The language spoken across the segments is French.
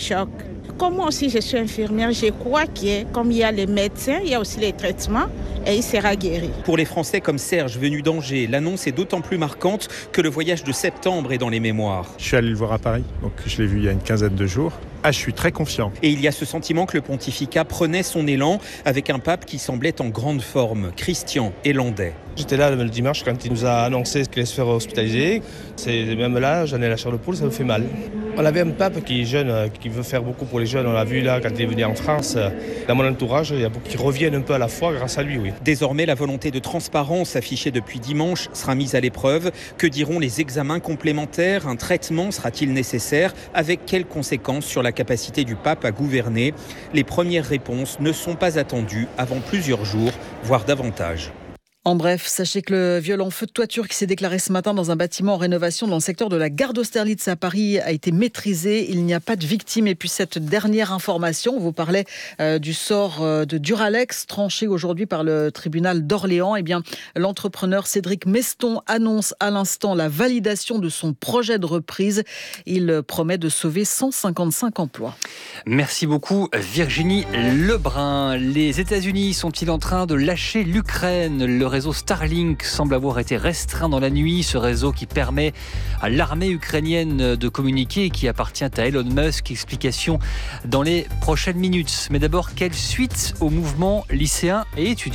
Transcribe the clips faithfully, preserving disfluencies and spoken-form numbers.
choc. Comme moi aussi, je suis infirmière, je crois que comme il y a les médecins, il y a aussi les traitements et il sera guéri. Pour les Français comme Serge, venu d'Angers, l'annonce est d'autant plus marquante que le voyage de septembre est dans les mémoires. Je suis allé le voir à Paris, donc je l'ai vu il y a une quinzaine de jours. Ah, je suis très confiant. Et il y a ce sentiment que le pontificat prenait son élan avec un pape qui semblait en grande forme, Christian et Landais. J'étais là le dimanche quand il nous a annoncé qu'il allait se faire hospitaliser. C'est même là, j'en ai la chair de poule, ça me fait mal. On avait un pape qui est jeune, qui veut faire beaucoup pour les jeunes. On l'a vu là quand il est venu en France. Dans mon entourage, il y a beaucoup qui reviennent un peu à la foi grâce à lui, oui. Désormais, la volonté de transparence affichée depuis dimanche sera mise à l'épreuve. Que diront les examens complémentaires ? Un traitement sera-t-il nécessaire ? Avec quelles conséquences sur la capacité du pape à gouverner ? Les premières réponses ne sont pas attendues avant plusieurs jours, voire davantage. En bref, sachez que le violent feu de toiture qui s'est déclaré ce matin dans un bâtiment en rénovation dans le secteur de la gare d'Austerlitz à Paris a été maîtrisé. Il n'y a pas de victimes. Et puis cette dernière information, on vous parlait euh, du sort euh, de Duralex, tranché aujourd'hui par le tribunal d'Orléans. Eh bien, l'entrepreneur Cédric Meston annonce à l'instant la validation de son projet de reprise. Il promet de sauver cent cinquante-cinq emplois. Merci beaucoup Virginie Lebrun. Les États-Unis sont-ils en train de lâcher l'Ukraine ? Le réseau Starlink semble avoir été restreint dans la nuit. Ce réseau qui permet à l'armée ukrainienne de communiquer et qui appartient à Elon Musk. Explication dans les prochaines minutes. Mais d'abord, quelle suite au mouvement lycéen et étudiant ?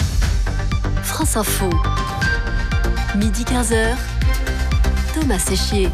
France Info. midi quinze heures. Thomas Séchier.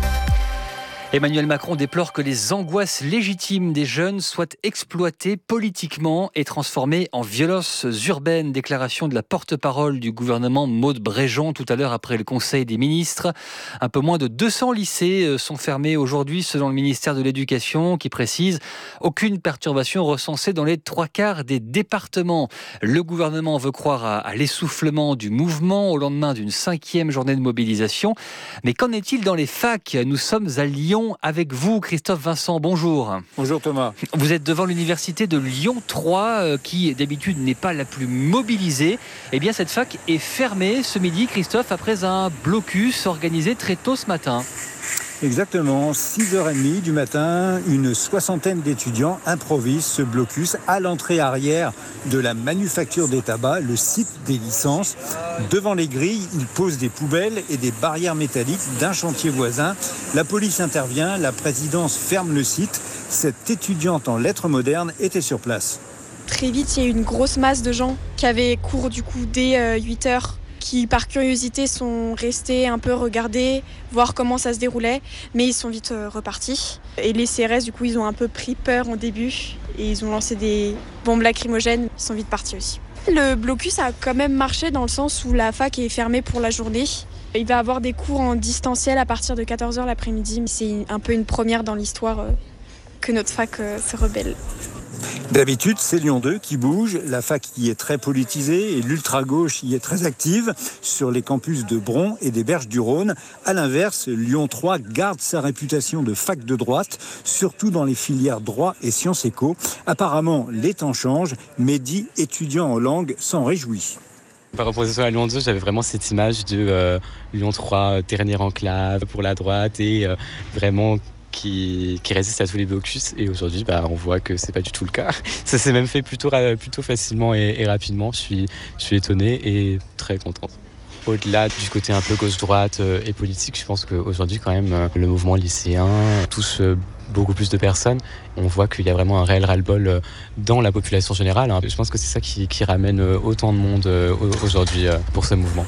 Emmanuel Macron déplore que les angoisses légitimes des jeunes soient exploitées politiquement et transformées en violences urbaines. Déclaration de la porte-parole du gouvernement Maud Bréjon tout à l'heure après le Conseil des ministres. Un peu moins de deux cents lycées sont fermés aujourd'hui selon le ministère de l'Éducation qui précise aucune perturbation recensée dans les trois quarts des départements. Le gouvernement veut croire à, à l'essoufflement du mouvement au lendemain d'une cinquième journée de mobilisation. Mais qu'en est-il dans les facs ? Nous sommes à Lyon avec vous, Christophe Vincent, bonjour. Bonjour Thomas. Vous êtes devant l'université de Lyon trois, qui d'habitude n'est pas la plus mobilisée. Eh bien, cette fac est fermée ce midi, Christophe, après un blocus organisé très tôt ce matin. Exactement, six heures trente du matin, une soixantaine d'étudiants improvisent ce blocus à l'entrée arrière de la manufacture des tabacs, le site des licences. Devant les grilles, ils posent des poubelles et des barrières métalliques d'un chantier voisin. La police intervient, la présidence ferme le site. Cette étudiante en lettres modernes était sur place. Très vite, il y a eu une grosse masse de gens qui avaient cours du coup dès huit heures. Qui par curiosité sont restés un peu regarder, voir comment ça se déroulait, mais ils sont vite repartis. Et les C R S, du coup, ils ont un peu pris peur au début et ils ont lancé des bombes lacrymogènes, ils sont vite partis aussi. Le blocus a quand même marché dans le sens où la fac est fermée pour la journée. Il va y avoir des cours en distanciel à partir de quatorze heures l'après-midi, mais c'est un peu une première dans l'histoire que notre fac se rebelle. D'habitude, c'est Lyon deux qui bouge. La fac y est très politisée et l'ultra-gauche y est très active sur les campus de Bron et des Berges-du-Rhône. À l'inverse, Lyon trois garde sa réputation de fac de droite, surtout dans les filières droit et sciences éco. Apparemment, les temps changent. Mehdi, étudiant en langue, s'en réjouit. Par opposition à Lyon deux, j'avais vraiment cette image de euh, Lyon trois, dernière enclave pour la droite et euh, vraiment... Qui, qui résiste à tous les blocus et aujourd'hui bah, on voit que c'est pas du tout le cas. Ça s'est même fait plutôt, plutôt facilement et, et rapidement. Je suis, je suis étonné et très contente. Au-delà du côté un peu gauche-droite euh, et politique, je pense qu'aujourd'hui quand même euh, le mouvement lycéen touche euh, beaucoup plus de personnes. On voit qu'il y a vraiment un réel ras-le-bol euh, dans la population générale. Hein. Je pense que c'est ça qui, qui ramène euh, autant de monde euh, aujourd'hui euh, pour ce mouvement.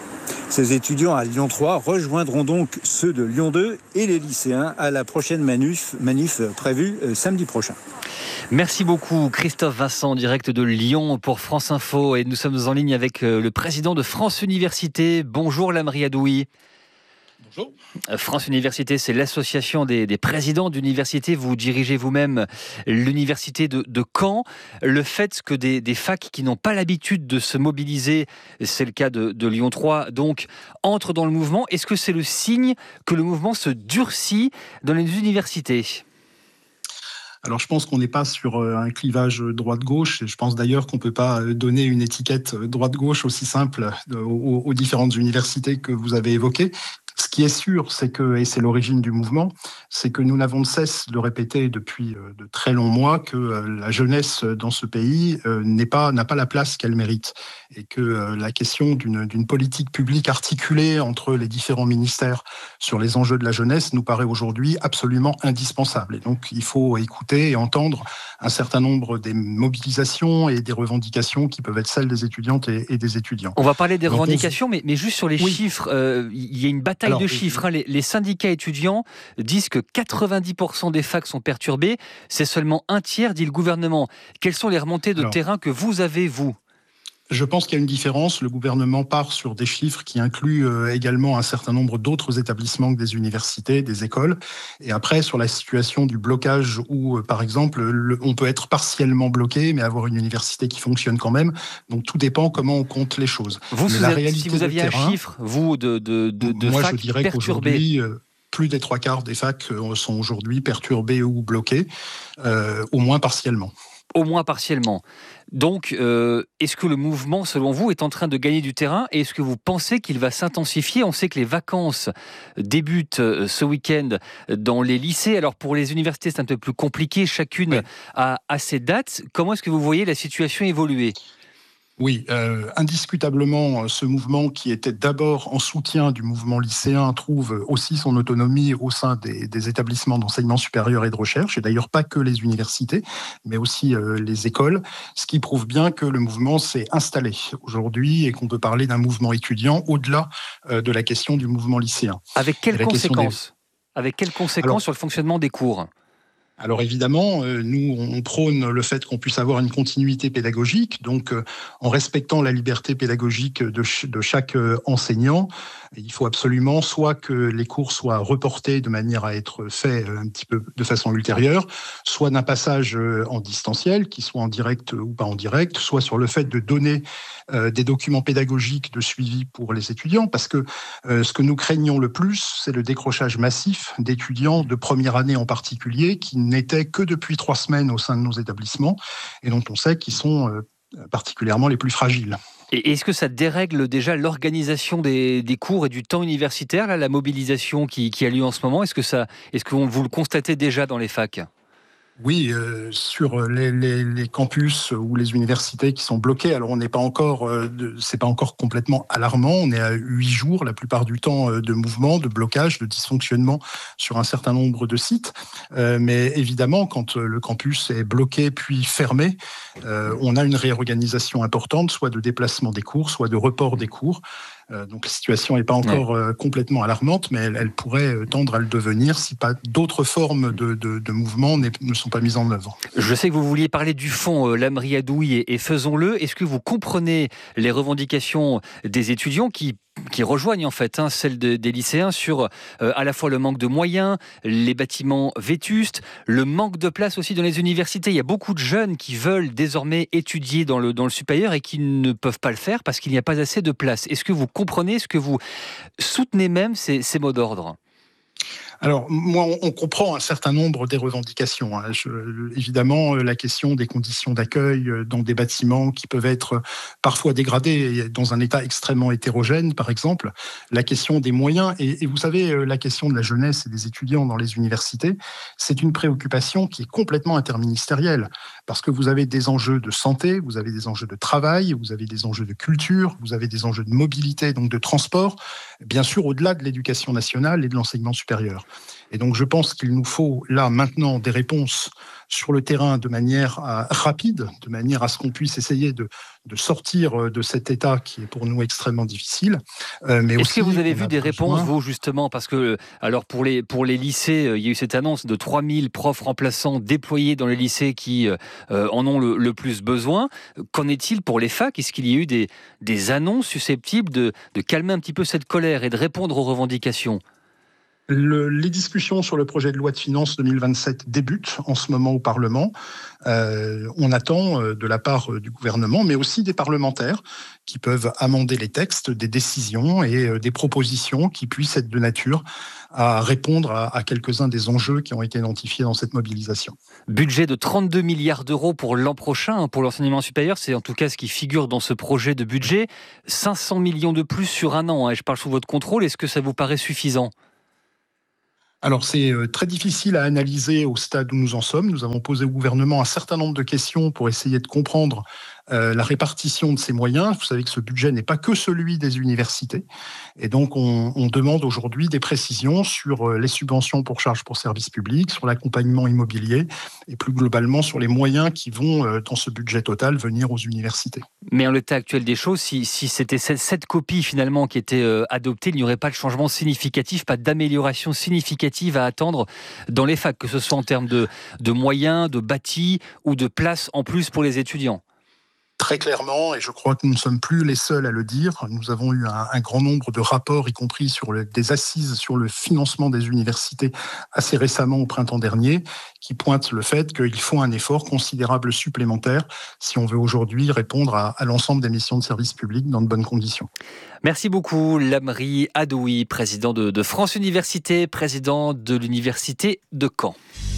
Ces étudiants à Lyon trois rejoindront donc ceux de Lyon deux et les lycéens à la prochaine manif, manif prévue samedi prochain. Merci beaucoup Christophe Vincent, direct de Lyon pour France Info. Et nous sommes en ligne avec le président de France Université. Bonjour Lamri Adoui. Bonjour. France Université, c'est l'association des, des présidents d'université. Vous dirigez vous-même l'université de, de Caen. Le fait que des, des facs qui n'ont pas l'habitude de se mobiliser, c'est le cas de, de Lyon trois, donc entrent dans le mouvement. Est-ce que c'est le signe que le mouvement se durcit dans les universités ? Alors je pense qu'on n'est pas sur un clivage droite-gauche. Je pense d'ailleurs qu'on ne peut pas donner une étiquette droite-gauche aussi simple aux, aux différentes universités que vous avez évoquées. Ce qui est sûr, c'est que, et c'est l'origine du mouvement, c'est que nous n'avons de cesse de répéter depuis de très longs mois que la jeunesse dans ce pays n'est pas, n'a pas la place qu'elle mérite. Et que la question d'une, d'une politique publique articulée entre les différents ministères sur les enjeux de la jeunesse nous paraît aujourd'hui absolument indispensable. Et donc, il faut écouter et entendre un certain nombre des mobilisations et des revendications qui peuvent être celles des étudiantes et, et des étudiants. On va parler des donc, revendications, on... mais, mais juste sur les oui. chiffres, euh, il y a une bataille Alors, de chiffres. Hein. Les, les syndicats étudiants disent que quatre-vingt-dix pour cent des facs sont perturbés. C'est seulement un tiers, dit le gouvernement. Quelles sont les remontées de Alors, terrain que vous avez, vous ? Je pense qu'il y a une différence. Le gouvernement part sur des chiffres qui incluent également un certain nombre d'autres établissements que des universités, des écoles. Et après, sur la situation du blocage où, par exemple, le, on peut être partiellement bloqué, mais avoir une université qui fonctionne quand même. Donc, tout dépend comment on compte les choses. Vous, mais la réalité si vous aviez un terrain, chiffre, vous, de, de, de, de moi, facs je dirais perturbés. qu'aujourd'hui, plus des trois quarts des facs sont aujourd'hui perturbés ou bloqués, euh, au moins partiellement. Au moins partiellement. Donc, euh, est-ce que le mouvement, selon vous, est en train de gagner du terrain et est-ce que vous pensez qu'il va s'intensifier ? On sait que les vacances débutent ce week-end dans les lycées. Alors, pour les universités, c'est un peu plus compliqué. Chacune oui. a, a ses dates. Comment est-ce que vous voyez la situation évoluer ? Oui, euh, indiscutablement, ce mouvement qui était d'abord en soutien du mouvement lycéen trouve aussi son autonomie au sein des, des établissements d'enseignement supérieur et de recherche, et d'ailleurs pas que les universités, mais aussi euh, les écoles, ce qui prouve bien que le mouvement s'est installé aujourd'hui et qu'on peut parler d'un mouvement étudiant au-delà euh, de la question du mouvement lycéen. Avec quelles conséquences des... Avec quelles conséquences Alors, sur le fonctionnement des cours ? Alors évidemment, euh, nous, on prône le fait qu'on puisse avoir une continuité pédagogique, donc euh, en respectant la liberté pédagogique de, ch- de chaque euh, enseignant, il faut absolument soit que les cours soient reportés de manière à être faits un petit peu de façon ultérieure, soit d'un passage euh, en distanciel, qui soit en direct ou pas en direct, soit sur le fait de donner euh, des documents pédagogiques de suivi pour les étudiants, parce que euh, ce que nous craignons le plus, c'est le décrochage massif d'étudiants de première année en particulier, qui n'étaient que depuis trois semaines au sein de nos établissements et dont on sait qu'ils sont euh, particulièrement les plus fragiles. Et est-ce que ça dérègle déjà l'organisation des, des cours et du temps universitaire, là, la mobilisation qui, qui a lieu en ce moment ? Est-ce que, ça, est-ce que vous le constatez déjà dans les facs ? Oui, euh, sur les, les, les campus ou les universités qui sont bloqués, alors on n'est pas encore, euh, de, c'est pas encore complètement alarmant. On est à huit jours, la plupart du temps, euh, de mouvement, de blocage, de dysfonctionnement sur un certain nombre de sites. Euh, mais évidemment, quand le campus est bloqué puis fermé, euh, on a une réorganisation importante, soit de déplacement des cours, soit de report des cours. Euh, donc la situation n'est pas encore ouais. euh, complètement alarmante, mais elle, elle pourrait tendre à le devenir si pas d'autres formes de, de, de mouvement ne sont pas mises en œuvre. Je sais que vous vouliez parler du fond, euh, Lamri Adoui, et, et faisons-le. Est-ce que vous comprenez les revendications des étudiants qui qui rejoignent en fait hein, celles de, des lycéens sur euh, à la fois le manque de moyens, les bâtiments vétustes, le manque de place aussi dans les universités. Il y a beaucoup de jeunes qui veulent désormais étudier dans le, dans le supérieur et qui ne peuvent pas le faire parce qu'il n'y a pas assez de place. Est-ce que vous comprenez, est-ce que vous soutenez même ces, ces mots d'ordre ? Alors, moi, on comprend un certain nombre des revendications. Hein. Je, évidemment, la question des conditions d'accueil dans des bâtiments qui peuvent être parfois dégradés dans un état extrêmement hétérogène, par exemple. La question des moyens. Et, et vous savez, la question de la jeunesse et des étudiants dans les universités, c'est une préoccupation qui est complètement interministérielle. Parce que vous avez des enjeux de santé, vous avez des enjeux de travail, vous avez des enjeux de culture, vous avez des enjeux de mobilité, donc de transport, bien sûr, au-delà de l'éducation nationale et de l'enseignement supérieur. Et donc, je pense qu'il nous faut, là, maintenant, des réponses sur le terrain de manière à, rapide, de manière à ce qu'on puisse essayer de, de sortir de cet état qui est pour nous extrêmement difficile. Euh, mais Est-ce aussi, que vous avez vu des besoin... réponses, vous, justement ? Parce que, alors, pour les, pour les lycées, il y a eu cette annonce de trois mille profs remplaçants déployés dans les lycées qui euh, en ont le, le plus besoin. Qu'en est-il pour les facs ? Est-ce qu'il y a eu des, des annonces susceptibles de, de calmer un petit peu cette colère et de répondre aux revendications ? Le, les discussions sur le projet de loi de finances deux mille vingt-sept débutent en ce moment au Parlement. Euh, on attend euh, de la part euh, du gouvernement, mais aussi des parlementaires qui peuvent amender les textes, des décisions et euh, des propositions qui puissent être de nature à répondre à, à quelques-uns des enjeux qui ont été identifiés dans cette mobilisation. Budget de trente-deux milliards d'euros pour l'an prochain pour l'enseignement supérieur, c'est en tout cas ce qui figure dans ce projet de budget. cinq cents millions de plus sur un an, hein, je parle sous votre contrôle, est-ce que ça vous paraît suffisant ? Alors c'est très difficile à analyser au stade où nous en sommes. Nous avons posé au gouvernement un certain nombre de questions pour essayer de comprendre euh, la répartition de ces moyens. Vous savez que ce budget n'est pas que celui des universités. Et donc on, on demande aujourd'hui des précisions sur les subventions pour charges pour services publics, sur l'accompagnement immobilier et plus globalement sur les moyens qui vont, euh, dans ce budget total, venir aux universités. Mais en l'état actuel des choses, si, si c'était cette, cette copie finalement qui était euh, adoptée, il n'y aurait pas de changement significatif, pas d'amélioration significative à attendre dans les facs, que ce soit en termes de, de moyens, de bâtis ou de places en plus pour les étudiants. Très clairement, et je crois que nous ne sommes plus les seuls à le dire, nous avons eu un, un grand nombre de rapports, y compris sur le, des assises sur le financement des universités assez récemment au printemps dernier, qui pointent le fait qu'il faut un effort considérable supplémentaire si on veut aujourd'hui répondre à, à l'ensemble des missions de service public dans de bonnes conditions. Merci beaucoup, Lamri Adoui, président de, de France Université, président de l'Université de Caen.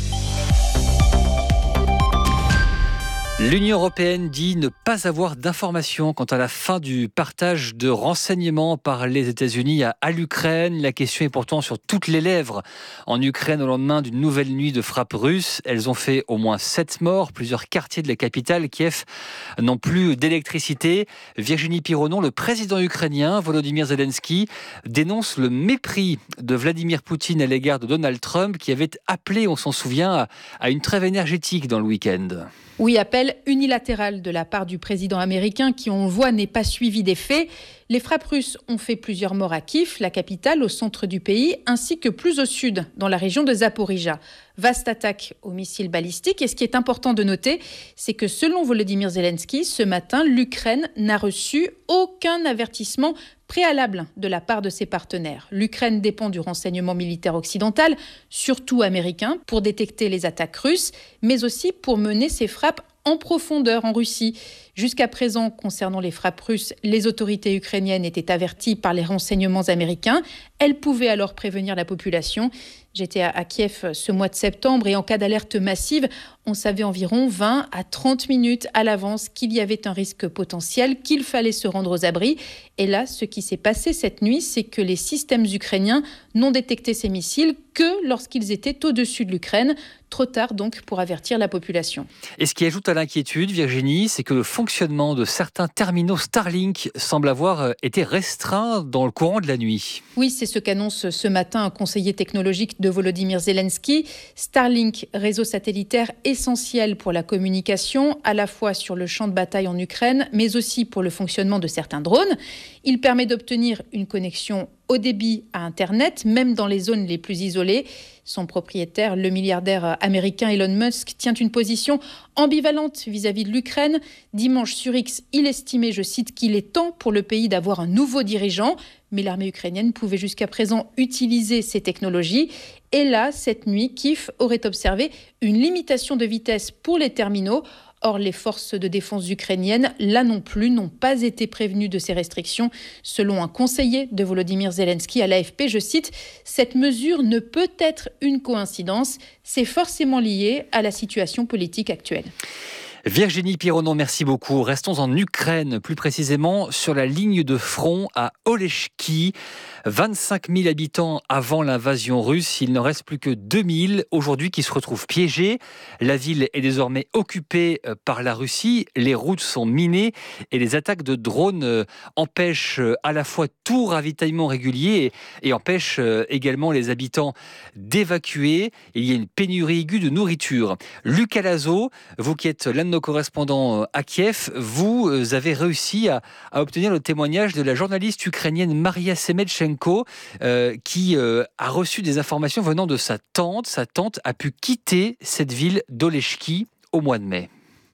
L'Union européenne dit ne pas avoir d'informations quant à la fin du partage de renseignements par les États-Unis à, à l'Ukraine. La question est pourtant sur toutes les lèvres. En Ukraine, au lendemain d'une nouvelle nuit de frappes russes, elles ont fait au moins sept morts. Plusieurs quartiers de la capitale, Kiev, n'ont plus d'électricité. Virginie Pironon, le président ukrainien, Volodymyr Zelensky, dénonce le mépris de Vladimir Poutine à l'égard de Donald Trump, qui avait appelé, on s'en souvient, à, à une trêve énergétique dans le week-end. Oui, appel unilatéral de la part du président américain qui, on le voit, n'est pas suivi des faits. Les frappes russes ont fait plusieurs morts à Kiev, la capitale, au centre du pays, ainsi que plus au sud, dans la région de Zaporijia. Vaste attaque aux missiles balistiques. Et ce qui est important de noter, c'est que selon Volodymyr Zelensky, ce matin, l'Ukraine n'a reçu aucun avertissement préalable de la part de ses partenaires. L'Ukraine dépend du renseignement militaire occidental, surtout américain, pour détecter les attaques russes, mais aussi pour mener ses frappes en profondeur en Russie. Jusqu'à présent, concernant les frappes russes, les autorités ukrainiennes étaient averties par les renseignements américains. Elles pouvaient alors prévenir la population. J'étais à Kiev ce mois de septembre et en cas d'alerte massive, on savait environ vingt à trente minutes à l'avance qu'il y avait un risque potentiel, qu'il fallait se rendre aux abris. Et là, ce qui s'est passé cette nuit, c'est que les systèmes ukrainiens n'ont détecté ces missiles que lorsqu'ils étaient au-dessus de l'Ukraine. Trop tard donc pour avertir la population. Et ce qui ajoute à l'inquiétude, Virginie, c'est que le fonctionnement de certains terminaux Starlink semble avoir été restreint dans le courant de la nuit. Oui, c'est ce qu'annonce ce matin un conseiller technologique de Volodymyr Zelensky. Starlink, réseau satellitaire essentiel pour la communication, à la fois sur le champ de bataille en Ukraine, mais aussi pour le fonctionnement de certains drones. Il permet d'obtenir une connexion haut débit à Internet, même dans les zones les plus isolées. Son propriétaire, le milliardaire américain Elon Musk, tient une position ambivalente vis-à-vis de l'Ukraine. Dimanche sur X, il estimait, je cite, qu'il est temps pour le pays d'avoir un nouveau dirigeant. Mais l'armée ukrainienne pouvait jusqu'à présent utiliser ces technologies. Et là, cette nuit, Kiev aurait observé une limitation de vitesse pour les terminaux. Or, les forces de défense ukrainiennes, là non plus, n'ont pas été prévenues de ces restrictions. Selon un conseiller de Volodymyr Zelensky à l'A F P, je cite, « Cette mesure ne peut être une coïncidence, c'est forcément lié à la situation politique actuelle ». Virginie Pironon, merci beaucoup. Restons en Ukraine, plus précisément sur la ligne de front à Oleshki. vingt-cinq mille habitants avant l'invasion russe, il n'en reste plus que deux mille aujourd'hui qui se retrouvent piégés. La ville est désormais occupée par la Russie, les routes sont minées et les attaques de drones empêchent à la fois tout ravitaillement régulier et empêchent également les habitants d'évacuer. Il y a une pénurie aiguë de nourriture. Lucas Lazo, vous qui êtes l'un de nos correspondants à Kiev, vous avez réussi à, à obtenir le témoignage de la journaliste ukrainienne Maria Semedchenko euh, qui euh, a reçu des informations venant de sa tante. Sa tante a pu quitter cette ville d'Oleshki au mois de mai.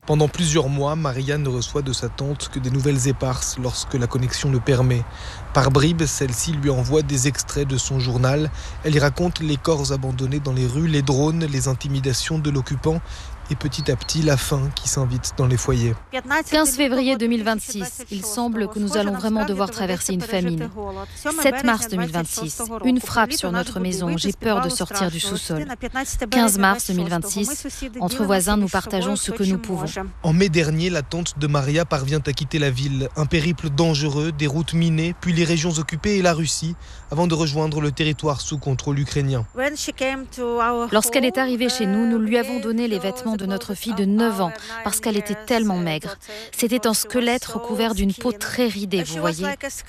Pendant plusieurs mois, Maria ne reçoit de sa tante que des nouvelles éparses lorsque la connexion le permet. Par bribes, celle-ci lui envoie des extraits de son journal. Elle y raconte les corps abandonnés dans les rues, les drones, les intimidations de l'occupant et petit à petit la faim qui s'invite dans les foyers. quinze février deux mille vingt-six, il semble que nous allons vraiment devoir traverser une famine. sept mars deux mille vingt-six, une frappe sur notre maison, j'ai peur de sortir du sous-sol. quinze mars deux mille vingt-six, entre voisins, nous partageons ce que nous pouvons. En mai dernier, la tante de Maria parvient à quitter la ville. Un périple dangereux, des routes minées, puis les régions occupées et la Russie, avant de rejoindre le territoire sous contrôle ukrainien. Lorsqu'elle est arrivée chez nous, nous lui avons donné les vêtements de notre fille de neuf ans, parce qu'elle était tellement maigre. C'était un squelette recouvert d'une peau très ridée, vous voyez.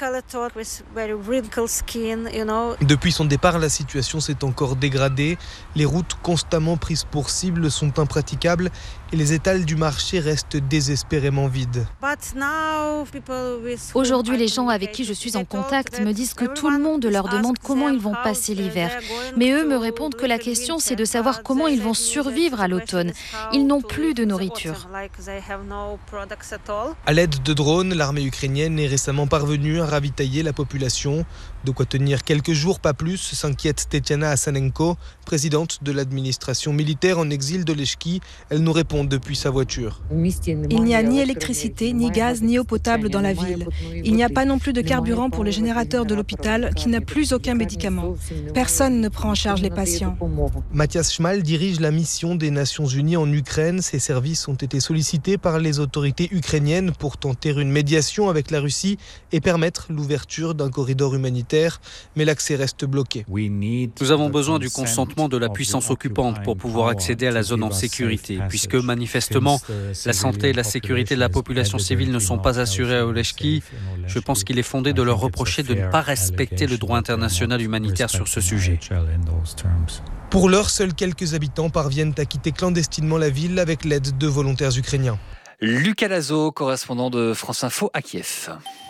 Depuis son départ, la situation s'est encore dégradée. Les routes constamment prises pour cible sont impraticables et les étals du marché restent désespérément vides. Aujourd'hui, les gens avec qui je suis en contact me disent que tout le monde leur demande comment ils vont passer l'hiver. Mais eux me répondent que la question, c'est de savoir comment ils vont survivre à l'automne. Ils n'ont plus de nourriture. À l'aide de drones, l'armée ukrainienne est récemment parvenue à ravitailler la population. De quoi tenir quelques jours, pas plus, s'inquiète Tetiana Asanenko, présidente de l'administration militaire en exil de Lechki. Elle nous répond depuis sa voiture. Il n'y a ni électricité, ni gaz, ni eau potable dans la ville. Il n'y a pas non plus de carburant pour le générateur de l'hôpital qui n'a plus aucun médicament. Personne ne prend en charge les patients. Mathias Schmal dirige la mission des Nations Unies en Ukraine. Ses services ont été sollicités par les autorités ukrainiennes pour tenter une médiation avec la Russie et permettre l'ouverture d'un corridor humanitaire. Mais l'accès reste bloqué. Nous avons besoin du consentement de la puissance occupante pour pouvoir accéder à la zone en sécurité, puisque manifestement, la santé et la sécurité de la population civile ne sont pas assurées à Oleshki. Je pense qu'il est fondé de leur reprocher de ne pas respecter le droit international humanitaire sur ce sujet. Pour l'heure, seuls quelques habitants parviennent à quitter clandestinement la ville avec l'aide de volontaires ukrainiens. Lucas Lazo, correspondant de France Info à Kiev.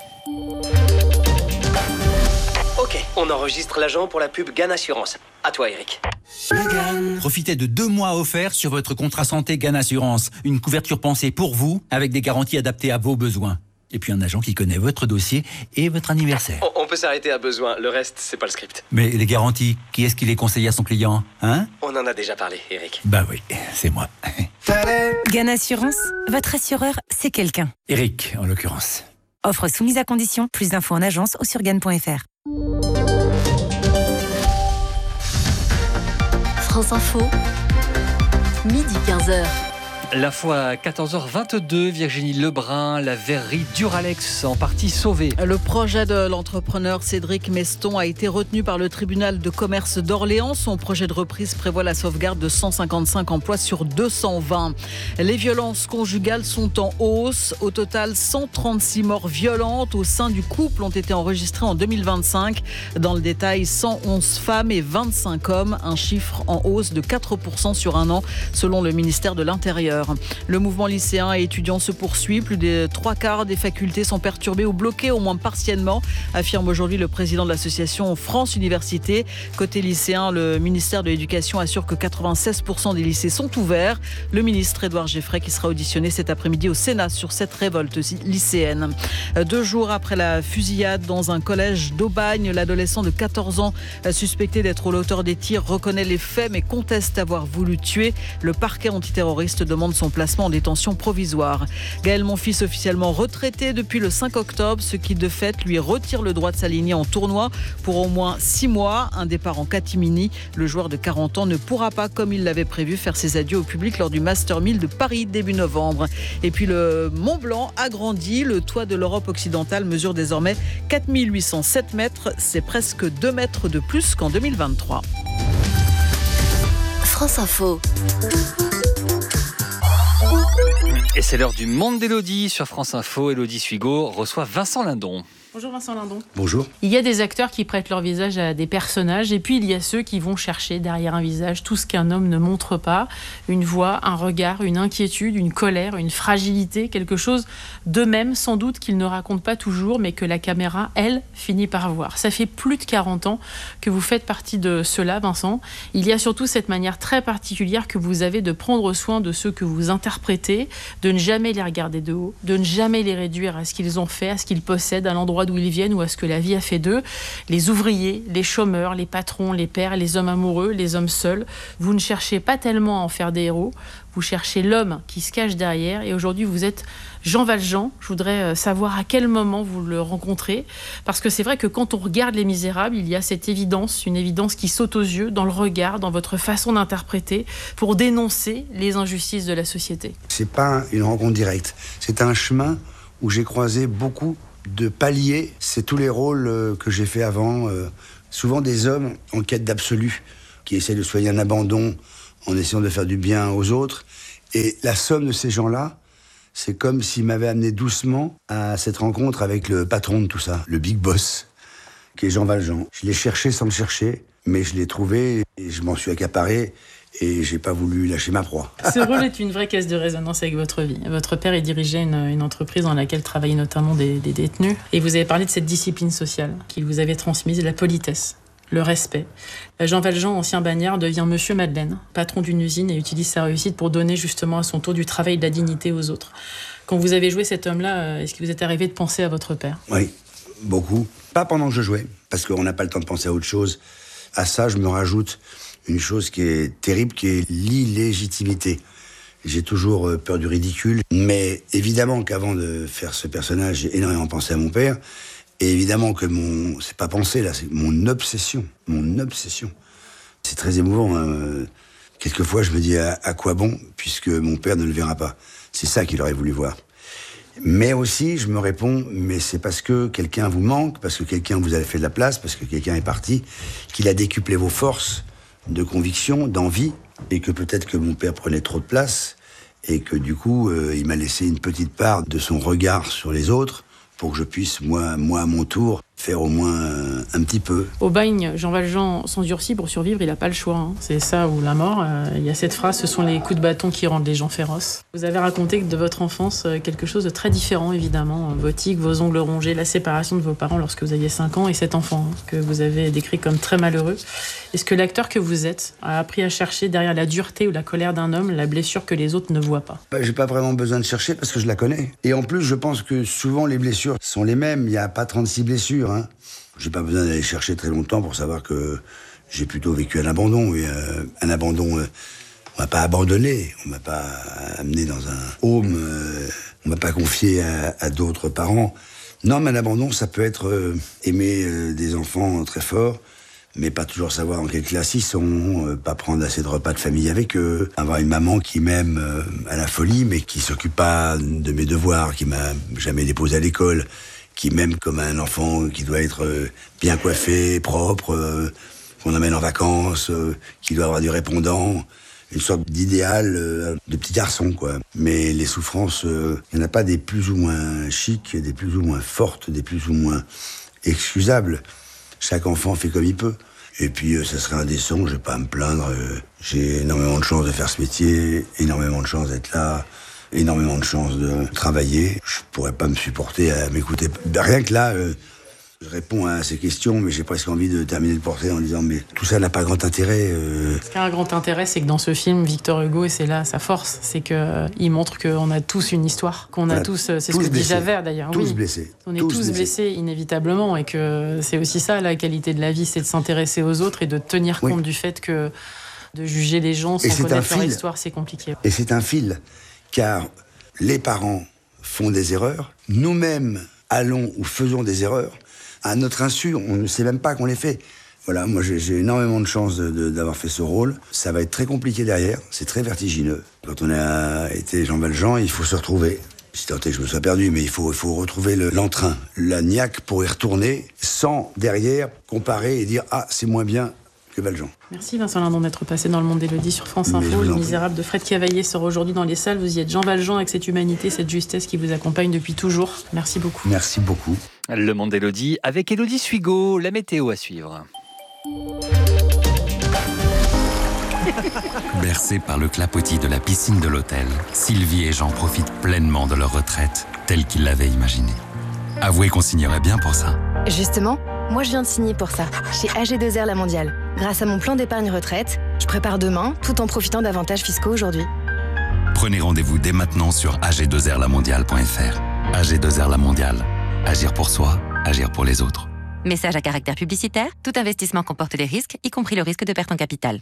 Ok, on enregistre l'agent pour la pub Gann Assurance. À toi, Eric. Profitez de deux mois offerts sur votre contrat santé Gann Assurance. Une couverture pensée pour vous, avec des garanties adaptées à vos besoins. Et puis un agent qui connaît votre dossier et votre anniversaire. On, on peut s'arrêter à besoin, le reste, c'est pas le script. Mais les garanties, qui est-ce qui les conseille à son client, hein? On en a déjà parlé, Eric. Bah oui, c'est moi. Gann Assurance, votre assureur, c'est quelqu'un. Eric, en l'occurrence. Offre soumise à condition, plus d'infos en agence ou sur gann point f r. France Info, midi quinze heures. La fois à quatorze heures vingt-deux, Virginie Lebrun, la verrerie Duralex en partie sauvée. Le projet de l'entrepreneur Cédric Meston a été retenu par le tribunal de commerce d'Orléans. Son projet de reprise prévoit la sauvegarde de cent cinquante-cinq emplois sur deux cent vingt. Les violences conjugales sont en hausse. Au total, cent trente-six morts violentes au sein du couple ont été enregistrées en deux mille vingt-cinq. Dans le détail, cent onze femmes et vingt-cinq hommes, un chiffre en hausse de quatre pour cent sur un an, selon le ministère de l'Intérieur. Le mouvement lycéen et étudiant se poursuit. Plus des trois quarts des facultés sont perturbées ou bloquées, au moins partiellement, affirme aujourd'hui le président de l'association France Université. Côté lycéen, le ministère de l'Éducation assure que quatre-vingt-seize pour cent des lycées sont ouverts. Le ministre Édouard Geffray qui sera auditionné cet après-midi au Sénat sur cette révolte lycéenne. Deux jours après la fusillade dans un collège d'Aubagne, l'adolescent de quatorze ans suspecté d'être l'auteur des tirs reconnaît les faits mais conteste avoir voulu tuer. Le parquet antiterroriste demande son placement en détention provisoire. Gaël Monfils, officiellement retraité depuis le cinq octobre, ce qui de fait lui retire le droit de s'aligner en tournoi pour au moins six mois. Un départ en catimini. Le joueur de quarante ans ne pourra pas, comme il l'avait prévu, faire ses adieux au public lors du Master mille de Paris début novembre. Et puis le Mont Blanc a grandi. Le toit de l'Europe occidentale mesure désormais quatre mille huit cent sept mètres. C'est presque deux mètres de plus qu'en deux mille vingt-trois. France Info. Et c'est l'heure du Monde d'Élodie sur France Info. Élodie Suigo reçoit Vincent Lindon. Bonjour Vincent Lindon. Bonjour. Il y a des acteurs qui prêtent leur visage à des personnages et puis il y a ceux qui vont chercher derrière un visage tout ce qu'un homme ne montre pas, une voix, un regard, une inquiétude, une colère, une fragilité, quelque chose d'eux-mêmes sans doute qu'ils ne racontent pas toujours mais que la caméra, elle, finit par voir. Ça fait plus de quarante ans que vous faites partie de cela, Vincent. Il y a surtout cette manière très particulière que vous avez de prendre soin de ceux que vous interprétez, de ne jamais les regarder de haut, de ne jamais les réduire à ce qu'ils ont fait, à ce qu'ils possèdent, à l'endroit d'où ils viennent ou à ce que la vie a fait d'eux. Les ouvriers, les chômeurs, les patrons, les pères, les hommes amoureux, les hommes seuls. Vous ne cherchez pas tellement à en faire des héros, vous cherchez l'homme qui se cache derrière et aujourd'hui vous êtes Jean Valjean. Je voudrais savoir à quel moment vous le rencontrez parce que c'est vrai que quand on regarde Les Misérables, il y a cette évidence, une évidence qui saute aux yeux dans le regard, dans votre façon d'interpréter pour dénoncer les injustices de la société. C'est pas une rencontre directe, c'est un chemin où j'ai croisé beaucoup de paliers. C'est tous les rôles que j'ai fait avant, euh, souvent des hommes en quête d'absolu, qui essaient de soigner un abandon en essayant de faire du bien aux autres. Et la somme de ces gens-là, c'est comme s'ils m'avaient amené doucement à cette rencontre avec le patron de tout ça, le big boss, qui est Jean Valjean. Je l'ai cherché sans le chercher, mais je l'ai trouvé et je m'en suis accaparé et j'ai pas voulu lâcher ma proie. Ce rôle est une vraie caisse de résonance avec votre vie. Votre père, il dirigeait une, une entreprise dans laquelle travaillaient notamment des, des détenus. Et vous avez parlé de cette discipline sociale qu'il vous avait transmise, la politesse, le respect. Jean Valjean, ancien bagnard, devient Monsieur Madeleine, patron d'une usine et utilise sa réussite pour donner justement à son tour du travail et de la dignité aux autres. Quand vous avez joué cet homme-là, est-ce qu'il vous est arrivé de penser à votre père ? Oui, beaucoup. Pas pendant que je jouais, parce qu'on n'a pas le temps de penser à autre chose. À ça, je me rajoute une chose qui est terrible, qui est l'illégitimité. J'ai toujours peur du ridicule, mais évidemment qu'avant de faire ce personnage, j'ai énormément pensé à mon père. Et évidemment que mon... c'est pas penser, là, c'est mon obsession. Mon obsession. C'est très émouvant. Hein. Quelquefois, je me dis à, à quoi bon, puisque mon père ne le verra pas. C'est ça qu'il aurait voulu voir. Mais aussi, je me réponds, mais c'est parce que quelqu'un vous manque, parce que quelqu'un vous a fait de la place, parce que quelqu'un est parti, qu'il a décuplé vos forces de conviction, d'envie, et que peut-être que mon père prenait trop de place, et que du coup, euh, il m'a laissé une petite part de son regard sur les autres, pour que je puisse, moi, moi à mon tour, faire au moins euh, un petit peu. Au bagne, Jean Valjean s'endurcit pour survivre, il n'a pas le choix. Hein. C'est ça ou la mort. Euh, il y a cette phrase, ce sont les coups de bâton qui rendent les gens féroces. Vous avez raconté de votre enfance euh, quelque chose de très différent, évidemment. Vos tics, vos ongles rongés, la séparation de vos parents lorsque vous aviez cinq ans et cet enfant hein, que vous avez décrit comme très malheureux. Est-ce que l'acteur que vous êtes a appris à chercher derrière la dureté ou la colère d'un homme la blessure que les autres ne voient pas ? Bah, j'ai pas vraiment besoin de chercher parce que je la connais. Et en plus, je pense que souvent les blessures sont les mêmes. Il n'y a pas trente-six blessures. Hein. J'ai pas besoin d'aller chercher très longtemps pour savoir que j'ai plutôt vécu un abandon. Et, euh, un abandon, euh, on m'a pas abandonné, on m'a pas amené dans un home, euh, on m'a pas confié à, à d'autres parents. Non, mais un abandon, ça peut être euh, aimer euh, des enfants très forts, mais pas toujours savoir dans quelle classe ils sont, euh, pas prendre assez de repas de famille avec eux, avoir une maman qui m'aime euh, à la folie, mais qui s'occupe pas de mes devoirs, qui m'a jamais déposé à l'école, qui m'aime comme un enfant qui doit être euh, bien coiffé, propre, euh, qu'on emmène en vacances, euh, qui doit avoir du répondant, une sorte d'idéal euh, de petit garçon, quoi. Mais les souffrances, il euh, n'y en a pas des plus ou moins chics, des plus ou moins fortes, des plus ou moins excusables. Chaque enfant fait comme il peut. Et puis, euh, ça serait indécent, je vais pas à me plaindre. Euh, j'ai énormément de chance de faire ce métier, énormément de chance d'être là, énormément de chance de travailler. Je pourrais pas me supporter à m'écouter. Rien que là, euh, je réponds à ces questions, mais j'ai presque envie de terminer le portrait en disant mais tout ça n'a pas grand intérêt. Euh... Ce qui a un grand intérêt, c'est que dans ce film, Victor Hugo, et c'est là sa force, c'est qu'il euh, montre qu'on a tous une histoire, qu'on a voilà, tous, euh, c'est tous ce que dit Javert d'ailleurs. Tous oui. blessés. On est tous, tous blessés. blessés inévitablement, et que c'est aussi ça la qualité de la vie, c'est de s'intéresser aux autres et de tenir oui. compte du fait que de juger les gens sans connaître leur histoire, c'est compliqué. Et c'est un fil, car les parents font des erreurs, nous-mêmes allons ou faisons des erreurs, à notre insu, on ne sait même pas qu'on les fait. Voilà, moi j'ai, j'ai énormément de chance de, de, d'avoir fait ce rôle. Ça va être très compliqué derrière, c'est très vertigineux. Quand on a été Jean Valjean, il faut se retrouver. Si tant est que je me sois perdu, mais il faut, il faut retrouver le, l'entrain, la niaque pour y retourner, sans derrière comparer et dire « Ah, c'est moins bien que Valjean ». Merci Vincent Lindon d'être passé dans le monde d'Élodie sur France Info. Les Misérables de Fred Cavaillé sort aujourd'hui dans les salles. Vous y êtes Jean Valjean avec cette humanité, cette justesse qui vous accompagne depuis toujours. Merci beaucoup. Merci beaucoup. Le Monde d'Élodie avec Élodie Suigo, la météo à suivre. Bercés par le clapotis de la piscine de l'hôtel, Sylvie et Jean profitent pleinement de leur retraite, telle qu'ils l'avaient imaginée. Avouez qu'on signerait bien pour ça. Justement, moi je viens de signer pour ça, chez A G deux R La Mondiale. Grâce à mon plan d'épargne retraite, je prépare demain, tout en profitant d'avantages fiscaux aujourd'hui. Prenez rendez-vous dès maintenant sur a g deux r la mondiale point f r. A G deux R La Mondiale. Agir pour soi, agir pour les autres. Message à caractère publicitaire. Tout investissement comporte des risques, y compris le risque de perte en capital.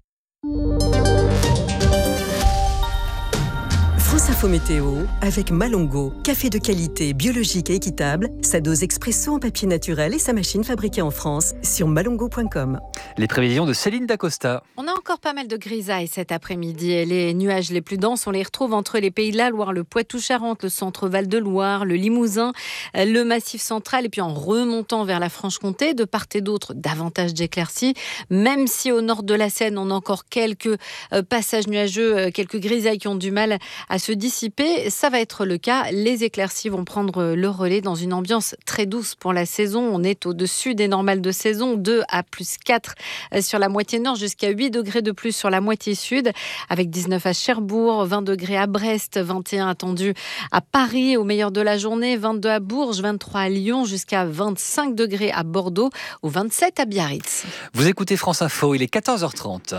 France Info Météo avec Malongo, café de qualité, biologique et équitable, sa dose expresso en papier naturel et sa machine fabriquée en France sur malongo point com. Les prévisions de Céline Dacosta. On a encore pas mal de grisailles cet après-midi et les nuages les plus denses, on les retrouve entre les Pays de la Loire, le Poitou-Charentes, le centre Val-de-Loire, le Limousin, le Massif central et puis en remontant vers la Franche-Comté, de part et d'autre, davantage d'éclaircies, même si au nord de la Seine, on a encore quelques passages nuageux, quelques grisailles qui ont du mal à se dissiper. Ça va être le cas. Les éclaircies vont prendre le relais dans une ambiance très douce pour la saison. On est au-dessus des normales de saison, deux à plus quatre sur la moitié nord, jusqu'à huit degrés de plus sur la moitié sud, avec dix-neuf à Cherbourg, vingt degrés à Brest, vingt et un attendus à Paris au meilleur de la journée, vingt-deux à Bourges, vingt-trois à Lyon, jusqu'à vingt-cinq degrés à Bordeaux ou vingt-sept à Biarritz. Vous écoutez France Info, il est quatorze heures trente.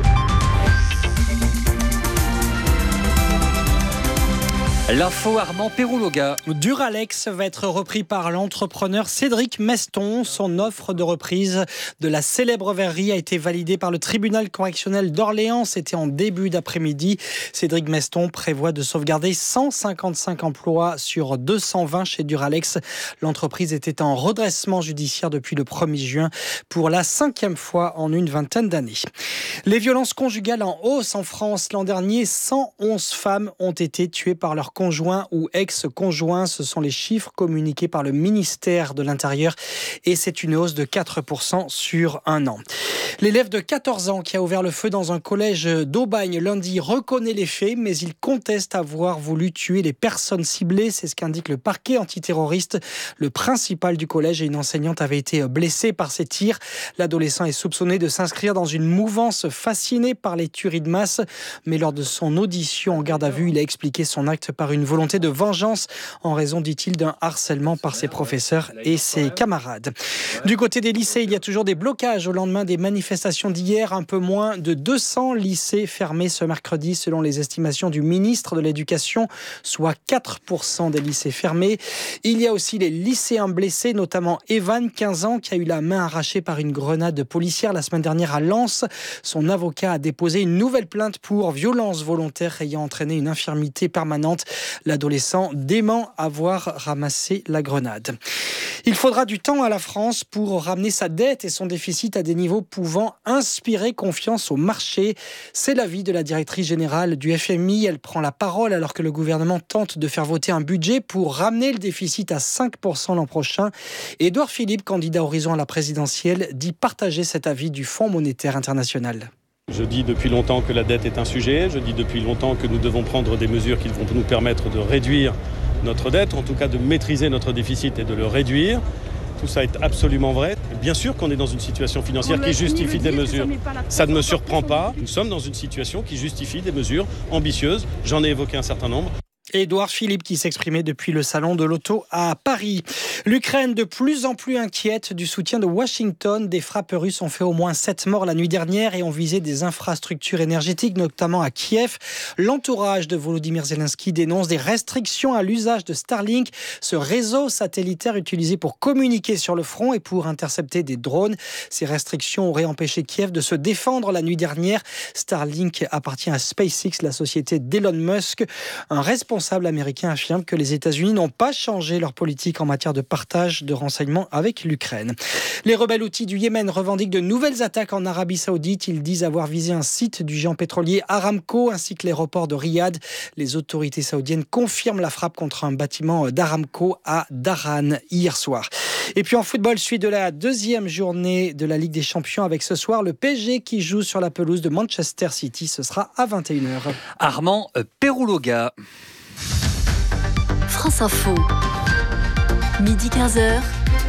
L'info Armand Pérouloga. Duralex va être repris par l'entrepreneur Cédric Meston. Son offre de reprise de la célèbre verrerie a été validée par le tribunal correctionnel d'Orléans. C'était en début d'après-midi. Cédric Meston prévoit de sauvegarder cent cinquante-cinq emplois sur deux cent vingt chez Duralex. L'entreprise était en redressement judiciaire depuis le premier juin pour la cinquième fois en une vingtaine d'années. Les violences conjugales en hausse en France. L'an dernier, cent onze femmes ont été tuées par leur conjoint ou ex-conjoint. Ce sont les chiffres communiqués par le ministère de l'Intérieur et c'est une hausse de quatre pour cent sur un an. L'élève de quatorze ans qui a ouvert le feu dans un collège d'Aubagne lundi reconnaît les faits, mais il conteste avoir voulu tuer les personnes ciblées. C'est ce qu'indique le parquet antiterroriste. Le principal du collège et une enseignante avaient été blessés par ces tirs. L'adolescent est soupçonné de s'inscrire dans une mouvance fascinée par les tueries de masse. Mais lors de son audition en garde à vue, il a expliqué son acte par une volonté de vengeance en raison, dit-il, d'un harcèlement par ses professeurs et ses camarades. Du côté des lycées, il y a toujours des blocages au lendemain des manifestations d'hier. Un peu moins de deux cents lycées fermés ce mercredi selon les estimations du ministre de l'Éducation, soit quatre pour cent des lycées fermés. Il y a aussi les lycéens blessés, notamment Evan, quinze ans, qui a eu la main arrachée par une grenade policière la semaine dernière à Lens. Son avocat a déposé une nouvelle plainte pour violence volontaire ayant entraîné une infirmité permanente. L'adolescent dément avoir ramassé la grenade. Il faudra du temps à la France pour ramener sa dette et son déficit à des niveaux pouvant inspirer confiance au marché. C'est l'avis de la directrice générale du F M I. Elle prend la parole alors que le gouvernement tente de faire voter un budget pour ramener le déficit à cinq pour cent l'an prochain. Édouard Philippe, candidat Horizon à la présidentielle, dit partager cet avis du Fonds monétaire international. Je dis depuis longtemps que la dette est un sujet, je dis depuis longtemps que nous devons prendre des mesures qui vont nous permettre de réduire notre dette, en tout cas de maîtriser notre déficit et de le réduire. Tout ça est absolument vrai. Bien sûr qu'on est dans une situation financière qui justifie des mesures. Ça ne me surprend pas. Nous sommes dans une situation qui justifie des mesures ambitieuses. J'en ai évoqué un certain nombre. Édouard Philippe qui s'exprimait depuis le salon de l'auto à Paris. L'Ukraine de plus en plus inquiète du soutien de Washington. Des frappes russes ont fait au moins sept morts la nuit dernière et ont visé des infrastructures énergétiques, notamment à Kiev. L'entourage de Volodymyr Zelensky dénonce des restrictions à l'usage de Starlink, ce réseau satellitaire utilisé pour communiquer sur le front et pour intercepter des drones. Ces restrictions auraient empêché Kiev de se défendre la nuit dernière. Starlink appartient à SpaceX, la société d'Elon Musk. Un responsable américain affirme que les États-Unis n'ont pas changé leur politique en matière de partage de renseignements avec l'Ukraine. Les rebelles houthis du Yémen revendiquent de nouvelles attaques en Arabie Saoudite. Ils disent avoir visé un site du géant pétrolier Aramco ainsi que l'aéroport de Riyad. Les autorités saoudiennes confirment la frappe contre un bâtiment d'Aramco à Dharan hier soir. Et puis en football, suite de la deuxième journée de la Ligue des Champions avec ce soir le P S G qui joue sur la pelouse de Manchester City. Ce sera à vingt et une heures. Armand Pérouloga. France Info, midi quinze heures,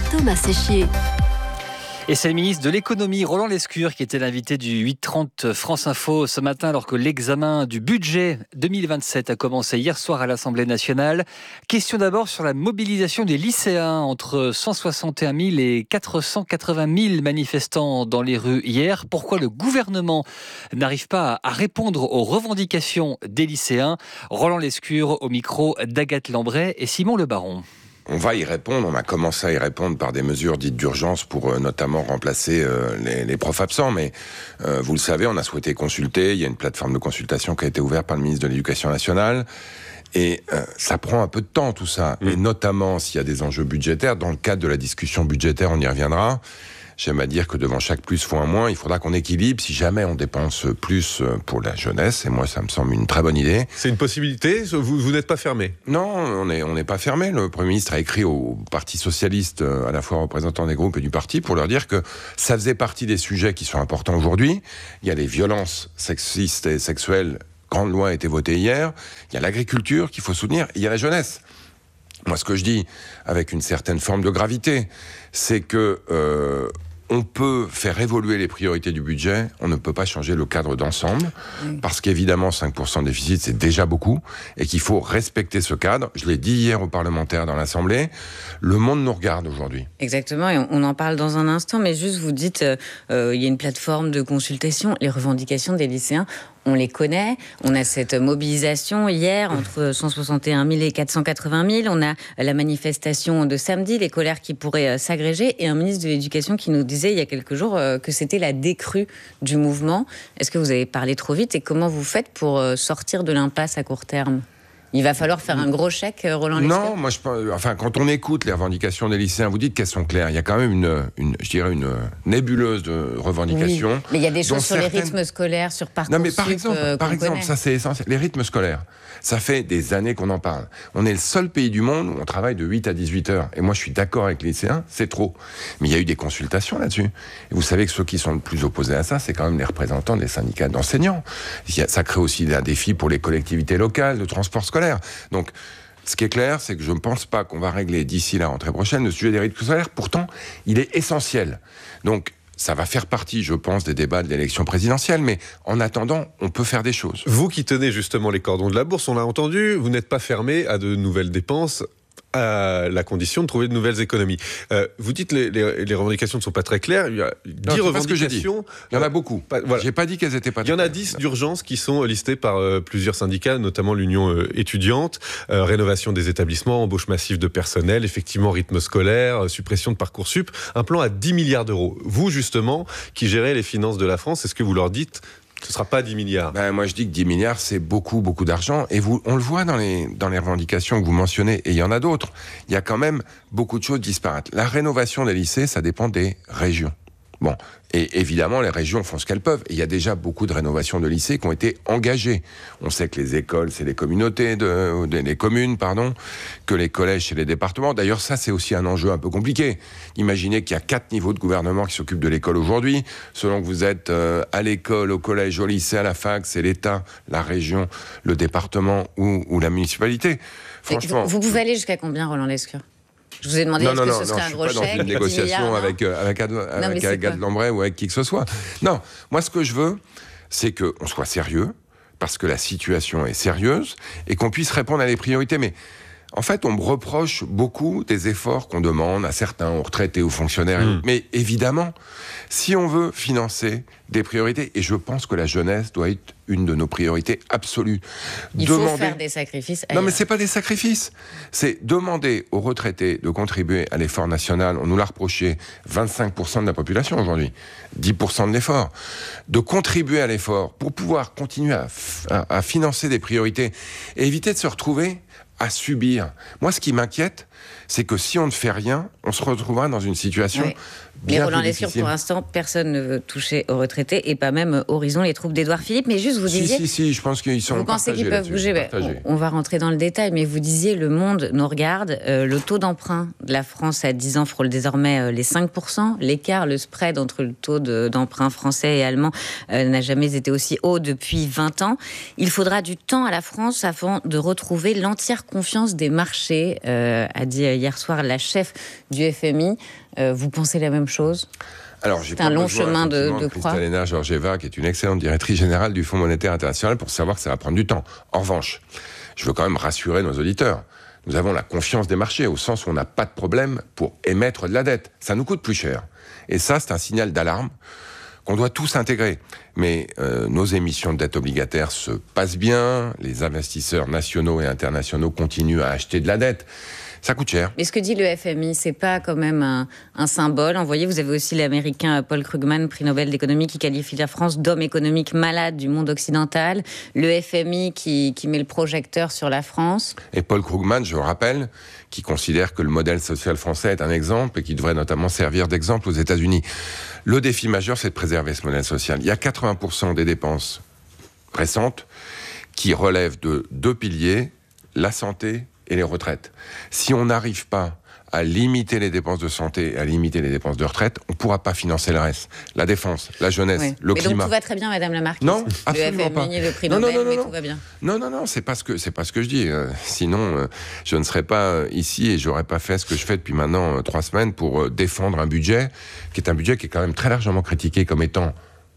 Thomas Séchier. Et c'est le ministre de l'économie, Roland Lescure, qui était l'invité du huit trente France Info ce matin, alors que l'examen du budget deux mille vingt-sept a commencé hier soir à l'Assemblée nationale. Question d'abord sur la mobilisation des lycéens, entre cent soixante et un mille et quatre cent quatre-vingt mille manifestants dans les rues hier. Pourquoi le gouvernement n'arrive pas à répondre aux revendications des lycéens? Roland Lescure au micro d'Agathe Lambray et Simon Le Baron. On va y répondre, on a commencé à y répondre par des mesures dites d'urgence pour euh, notamment remplacer euh, les, les profs absents, mais euh, vous le savez, on a souhaité consulter, il y a une plateforme de consultation qui a été ouverte par le ministre de l'Éducation nationale, et euh, ça prend un peu de temps tout ça, mmh. et notamment s'il y a des enjeux budgétaires, dans le cadre de la discussion budgétaire, on y reviendra. J'aime à dire que devant chaque plus faut un moins, il faudra qu'on équilibre si jamais on dépense plus pour la jeunesse, et moi ça me semble une très bonne idée. C'est une possibilité, vous, vous n'êtes pas fermé? Non, on n'est on n'est pas fermé. Le Premier ministre a écrit au Parti Socialiste, à la fois représentant des groupes et du parti, pour leur dire que ça faisait partie des sujets qui sont importants aujourd'hui. Il y a les violences sexistes et sexuelles, grande loi a été votée hier, il y a l'agriculture qu'il faut soutenir, et il y a la jeunesse. Moi ce que je dis, avec une certaine forme de gravité, c'est que... Euh, on peut faire évoluer les priorités du budget, on ne peut pas changer le cadre d'ensemble, oui. parce qu'évidemment cinq pour cent de déficit c'est déjà beaucoup, et qu'il faut respecter ce cadre. Je l'ai dit hier aux parlementaires dans l'Assemblée, le monde nous regarde aujourd'hui. Exactement, et on en parle dans un instant, mais juste vous dites, euh, il y a une plateforme de consultation, les revendications des lycéens, on les connaît, on a cette mobilisation hier entre cent soixante et un mille et quatre cent quatre-vingt mille, on a la manifestation de samedi, les colères qui pourraient s'agréger, et un ministre de l'Éducation qui nous disait il y a quelques jours que c'était la décrue du mouvement. Est-ce que vous avez parlé trop vite, et comment vous faites pour sortir de l'impasse à court terme ? Il va falloir faire un gros chèque, Roland Lescure ? Non, moi, je, enfin, quand on écoute les revendications des lycéens, vous dites qu'elles sont claires. Il y a quand même une, une je dirais, une nébuleuse de revendications. Oui, mais il y a des choses sur certaines... les rythmes scolaires, sur Parcoursup. Non, mais par exemple, euh, par exemple, ça c'est essentiel. Les rythmes scolaires, ça fait des années qu'on en parle. On est le seul pays du monde où on travaille de huit à dix-huit heures. Et moi, je suis d'accord avec les lycéens, c'est trop. Mais il y a eu des consultations là-dessus. Et vous savez que ceux qui sont le plus opposés à ça, c'est quand même les représentants des syndicats d'enseignants. Ça crée aussi un défi pour les collectivités locales de transport scolaire. Donc, ce qui est clair, c'est que je ne pense pas qu'on va régler d'ici la rentrée prochaine le sujet des rythmes scolaires. Pourtant, il est essentiel. Donc, ça va faire partie, je pense, des débats de l'élection présidentielle, mais en attendant, on peut faire des choses. Vous qui tenez justement les cordons de la bourse, on l'a entendu, vous n'êtes pas fermé à de nouvelles dépenses, à la condition de trouver de nouvelles économies. Euh, vous dites que les, les, les revendications ne sont pas très claires. Il y a dix non, revendications. Il y en a beaucoup. Pas, voilà. J'ai pas dit qu'elles étaient pas très claires. Il y en a dix d'urgence qui sont listées par euh, plusieurs syndicats, notamment l'Union euh, étudiante, euh, rénovation des établissements, embauche massive de personnel, effectivement rythme scolaire, euh, suppression de Parcoursup, un plan à dix milliards d'euros. Vous, justement, qui gérez les finances de la France, est-ce que vous leur dites ce ne sera pas dix milliards. Ben, moi, je dis que dix milliards, c'est beaucoup, beaucoup d'argent. Et vous, on le voit dans les, dans les revendications que vous mentionnez, et il y en a d'autres. Il y a quand même beaucoup de choses disparates. La rénovation des lycées, ça dépend des régions. Bon, et évidemment, les régions font ce qu'elles peuvent. Et il y a déjà beaucoup de rénovations de lycées qui ont été engagées. On sait que les écoles, c'est les communautés, de, de, les communes, pardon, que les collèges, c'est les départements. D'ailleurs, ça, c'est aussi un enjeu un peu compliqué. Imaginez qu'il y a quatre niveaux de gouvernement qui s'occupent de l'école aujourd'hui. Selon que vous êtes euh, à l'école, au collège, au lycée, à la fac, c'est l'État, la région, le département ou, ou la municipalité. Franchement, vous, vous pouvez aller jusqu'à combien, Roland Lescure ? Je vous ai demandé non, est-ce non, que non, ce serait non, un gros chèque. Je ne suis pas dans une négociation avec, euh, avec, avec, avec Agathe Lambray ou avec qui que ce soit. Non, moi ce que je veux, c'est qu'on soit sérieux, parce que la situation est sérieuse, et qu'on puisse répondre à des priorités. Mais en fait, on me reproche beaucoup des efforts qu'on demande à certains, aux retraités, aux fonctionnaires. Mmh. Mais évidemment, si on veut financer des priorités, et je pense que la jeunesse doit être une de nos priorités absolues. Il demander... faut faire des sacrifices ailleurs. Non, mais c'est pas des sacrifices. C'est demander aux retraités de contribuer à l'effort national. On nous l'a reproché, vingt-cinq pour cent de la population aujourd'hui, dix pour cent de l'effort. De contribuer à l'effort pour pouvoir continuer à, f... à, à financer des priorités et éviter de se retrouver à subir. Moi, ce qui m'inquiète, c'est que si on ne fait rien, on se retrouvera dans une situation oui. bien Mais Roland plus Lescure, difficile. pour l'instant, personne ne veut toucher aux retraités, et pas même Horizon, les troupes d'Édouard Philippe. Mais juste, vous si, disiez... Si, si, je pense qu'ils sont Vous pensez qu'ils peuvent bouger ben, on, on va rentrer dans le détail, mais vous disiez, le monde nous regarde. Euh, le taux d'emprunt de la France à dix ans frôle désormais euh, les cinq pour cent. L'écart, le spread entre le taux de, d'emprunt français et allemand euh, n'a jamais été aussi haut depuis vingt ans. Il faudra du temps à la France avant de retrouver l'entière faire confiance des marchés, euh, a dit hier soir la chef du F M I. Euh, vous pensez la même chose ? Alors, j'ai C'est un pas long besoin, chemin de, de croix. Kristalina Georgieva, qui est une excellente directrice générale du Fonds monétaire international, pour savoir que ça va prendre du temps. En revanche, je veux quand même rassurer nos auditeurs. Nous avons la confiance des marchés, au sens où on n'a pas de problème pour émettre de la dette. Ça nous coûte plus cher. Et ça, c'est un signal d'alarme qu'on doit tous intégrer. Mais euh, nos émissions de dette obligataire se passent bien, les investisseurs nationaux et internationaux continuent à acheter de la dette. Ça coûte cher. Mais ce que dit le F M I, c'est pas quand même un, un symbole. Vous voyez, vous avez aussi l'Américain Paul Krugman, prix Nobel d'économie, qui qualifie la France d'homme économique malade du monde occidental. Le F M I qui, qui met le projecteur sur la France. Et Paul Krugman, je le rappelle, qui considère que le modèle social français est un exemple et qui devrait notamment servir d'exemple aux États-Unis. Le défi majeur, c'est de préserver ce modèle social. Il y a quatre-vingts pour cent des dépenses récentes qui relèvent de deux piliers, la santé et les retraites. Si on n'arrive pas à limiter les dépenses de santé et à limiter les dépenses de retraite, on ne pourra pas financer le reste. La défense, la jeunesse, oui. le mais climat. Donc tout va très bien, Madame la Marquise. Non, absolument le F M I, pas. le prix non, Nobel, non, non, mais non. tout va bien. Non, non, non, c'est pas ce que, c'est pas ce que je dis. Euh, sinon, euh, je ne serais pas ici et j'aurais pas fait ce que je fais depuis maintenant euh, trois semaines pour euh, défendre un budget qui est un budget qui est quand même très largement critiqué comme étant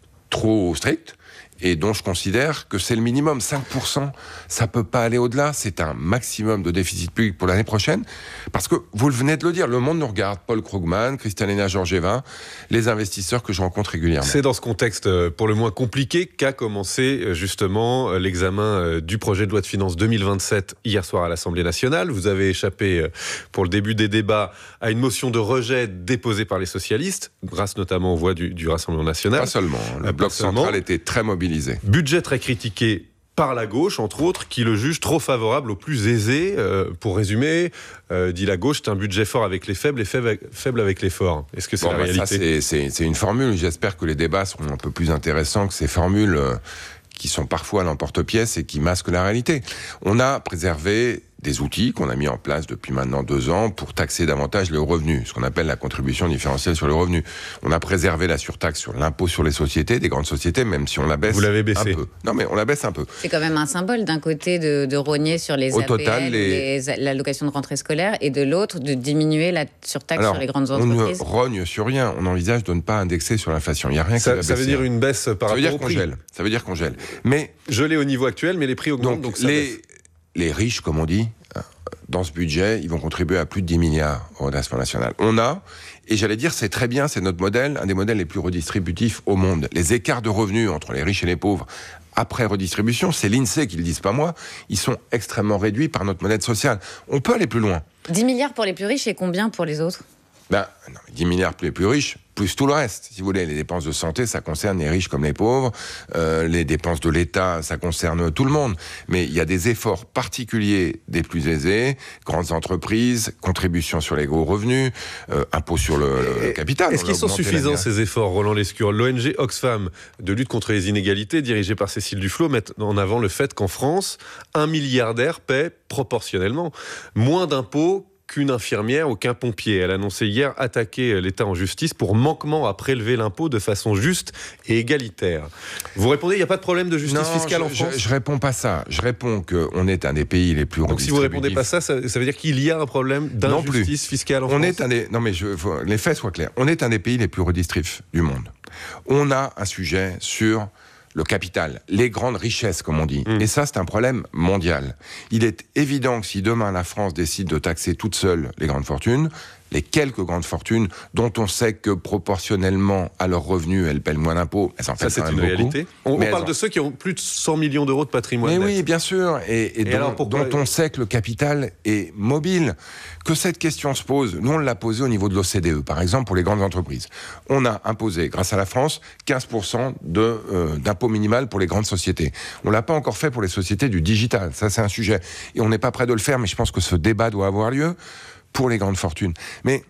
trop strict. Et dont je considère que c'est le minimum. cinq pour cent, ça peut pas aller au-delà. C'est un maximum de déficit public pour l'année prochaine. Parce que, vous venez de le dire, le monde nous regarde. Paul Krugman, Kristalina Georgieva, les investisseurs que je rencontre régulièrement. C'est dans ce contexte pour le moins compliqué qu'a commencé justement l'examen du projet de loi de finances deux mille vingt-sept hier soir à l'Assemblée nationale. Vous avez échappé pour le début des débats à une motion de rejet déposée par les socialistes, grâce notamment aux voix du, du Rassemblement national. Pas seulement. Le bloc central était très mobilisé. Budget très critiqué par la gauche, entre autres, qui le juge trop favorable aux plus aisés. Euh, pour résumer, euh, dit la gauche, c'est un budget fort avec les faibles et faible, faible avec les forts. Est-ce que c'est bon, la bah réalité ? Ça, c'est, c'est, c'est une formule. J'espère que les débats seront un peu plus intéressants que ces formules euh, qui sont parfois à l'emporte-pièce et qui masquent la réalité. On a préservé des outils qu'on a mis en place depuis maintenant deux ans pour taxer davantage les hauts revenus, ce qu'on appelle la contribution différentielle sur le revenu. On a préservé la surtaxe sur l'impôt sur les sociétés, des grandes sociétés, même si on la baisse. Vous l'avez baissé. Un peu. Non, mais on la baisse un peu. C'est quand même un symbole d'un côté de, de rogner sur les Au A P L, total, les... les, l'allocation de rentrée scolaire, et de l'autre de diminuer la surtaxe Alors, sur les grandes entreprises. On ne rogne sur rien. On envisage de ne pas indexer sur l'inflation. Il n'y a rien ça, qui va ça baisser. veut dire une baisse par ça rapport au prix. Gèle. Ça veut dire qu'on gèle. Mais gelé au niveau actuel, mais les prix augmentent. Donc, donc ça les, baisse. les riches, comme on dit, dans ce budget, ils vont contribuer à plus de dix milliards au redressement national. On a, et j'allais dire, c'est très bien, c'est notre modèle, un des modèles les plus redistributifs au monde. Les écarts de revenus entre les riches et les pauvres après redistribution, c'est l'INSEE qui le disent, pas moi, ils sont extrêmement réduits par notre modèle social. On peut aller plus loin. dix milliards pour les plus riches et combien pour les autres ? Ben, non, dix milliards pour les plus riches, plus tout le reste. Si vous voulez, les dépenses de santé, ça concerne les riches comme les pauvres. Euh, les dépenses de l'État, ça concerne tout le monde. Mais il y a des efforts particuliers des plus aisés, grandes entreprises, contributions sur les gros revenus, euh, impôts sur le, le capital. Est-ce qu'ils sont suffisants, ces efforts, Roland Lescure ? L'O N G Oxfam de lutte contre les inégalités, dirigée par Cécile Duflot, met en avant le fait qu'en France, un milliardaire paie proportionnellement moins d'impôts qu'une infirmière ou qu'un pompier. Elle a annoncé hier attaquer l'État en justice pour manquement à prélever l'impôt de façon juste et égalitaire. Vous répondez, il n'y a pas de problème de justice non, fiscale je, en France ? je, je réponds pas ça. Je réponds qu'on est un des pays les plus Donc si vous répondez pas ça, ça, ça veut dire qu'il y a un problème d'injustice fiscale en on France ? Est un des, non mais je, faut, les faits soient clairs. On est un des pays les plus redistributifs du monde. On a un sujet sur le capital, les grandes richesses, comme on dit. Mmh. Et ça, c'est un problème mondial. Il est évident que si demain la France décide de taxer toute seule les grandes fortunes, les quelques grandes fortunes dont on sait que proportionnellement à leurs revenus, elles paient moins d'impôts, elles en paient ça, quand c'est même une beaucoup. réalité. On, on parle en... de ceux qui ont plus de cent millions d'euros de patrimoine. Mais net. oui, bien sûr. Et, et, et dont, alors pourquoi... dont on sait que le capital est mobile. Que cette question se pose, nous on l'a posée au niveau de l'O C D E, par exemple, pour les grandes entreprises. On a imposé, grâce à la France, quinze pour cent de, euh, d'impôt minimal pour les grandes sociétés. On l'a pas encore fait pour les sociétés du digital. Ça, c'est un sujet. Et on n'est pas prêt de le faire, mais je pense que ce débat doit avoir lieu pour les grandes fortunes. Mais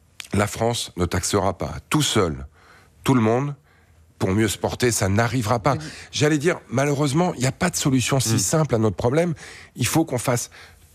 la France ne taxera pas tout seul tout le monde pour mieux se porter, ça n'arrivera pas. J'allais dire, malheureusement, il n'y a pas de solution si mmh. simple à notre problème. Il faut qu'on fasse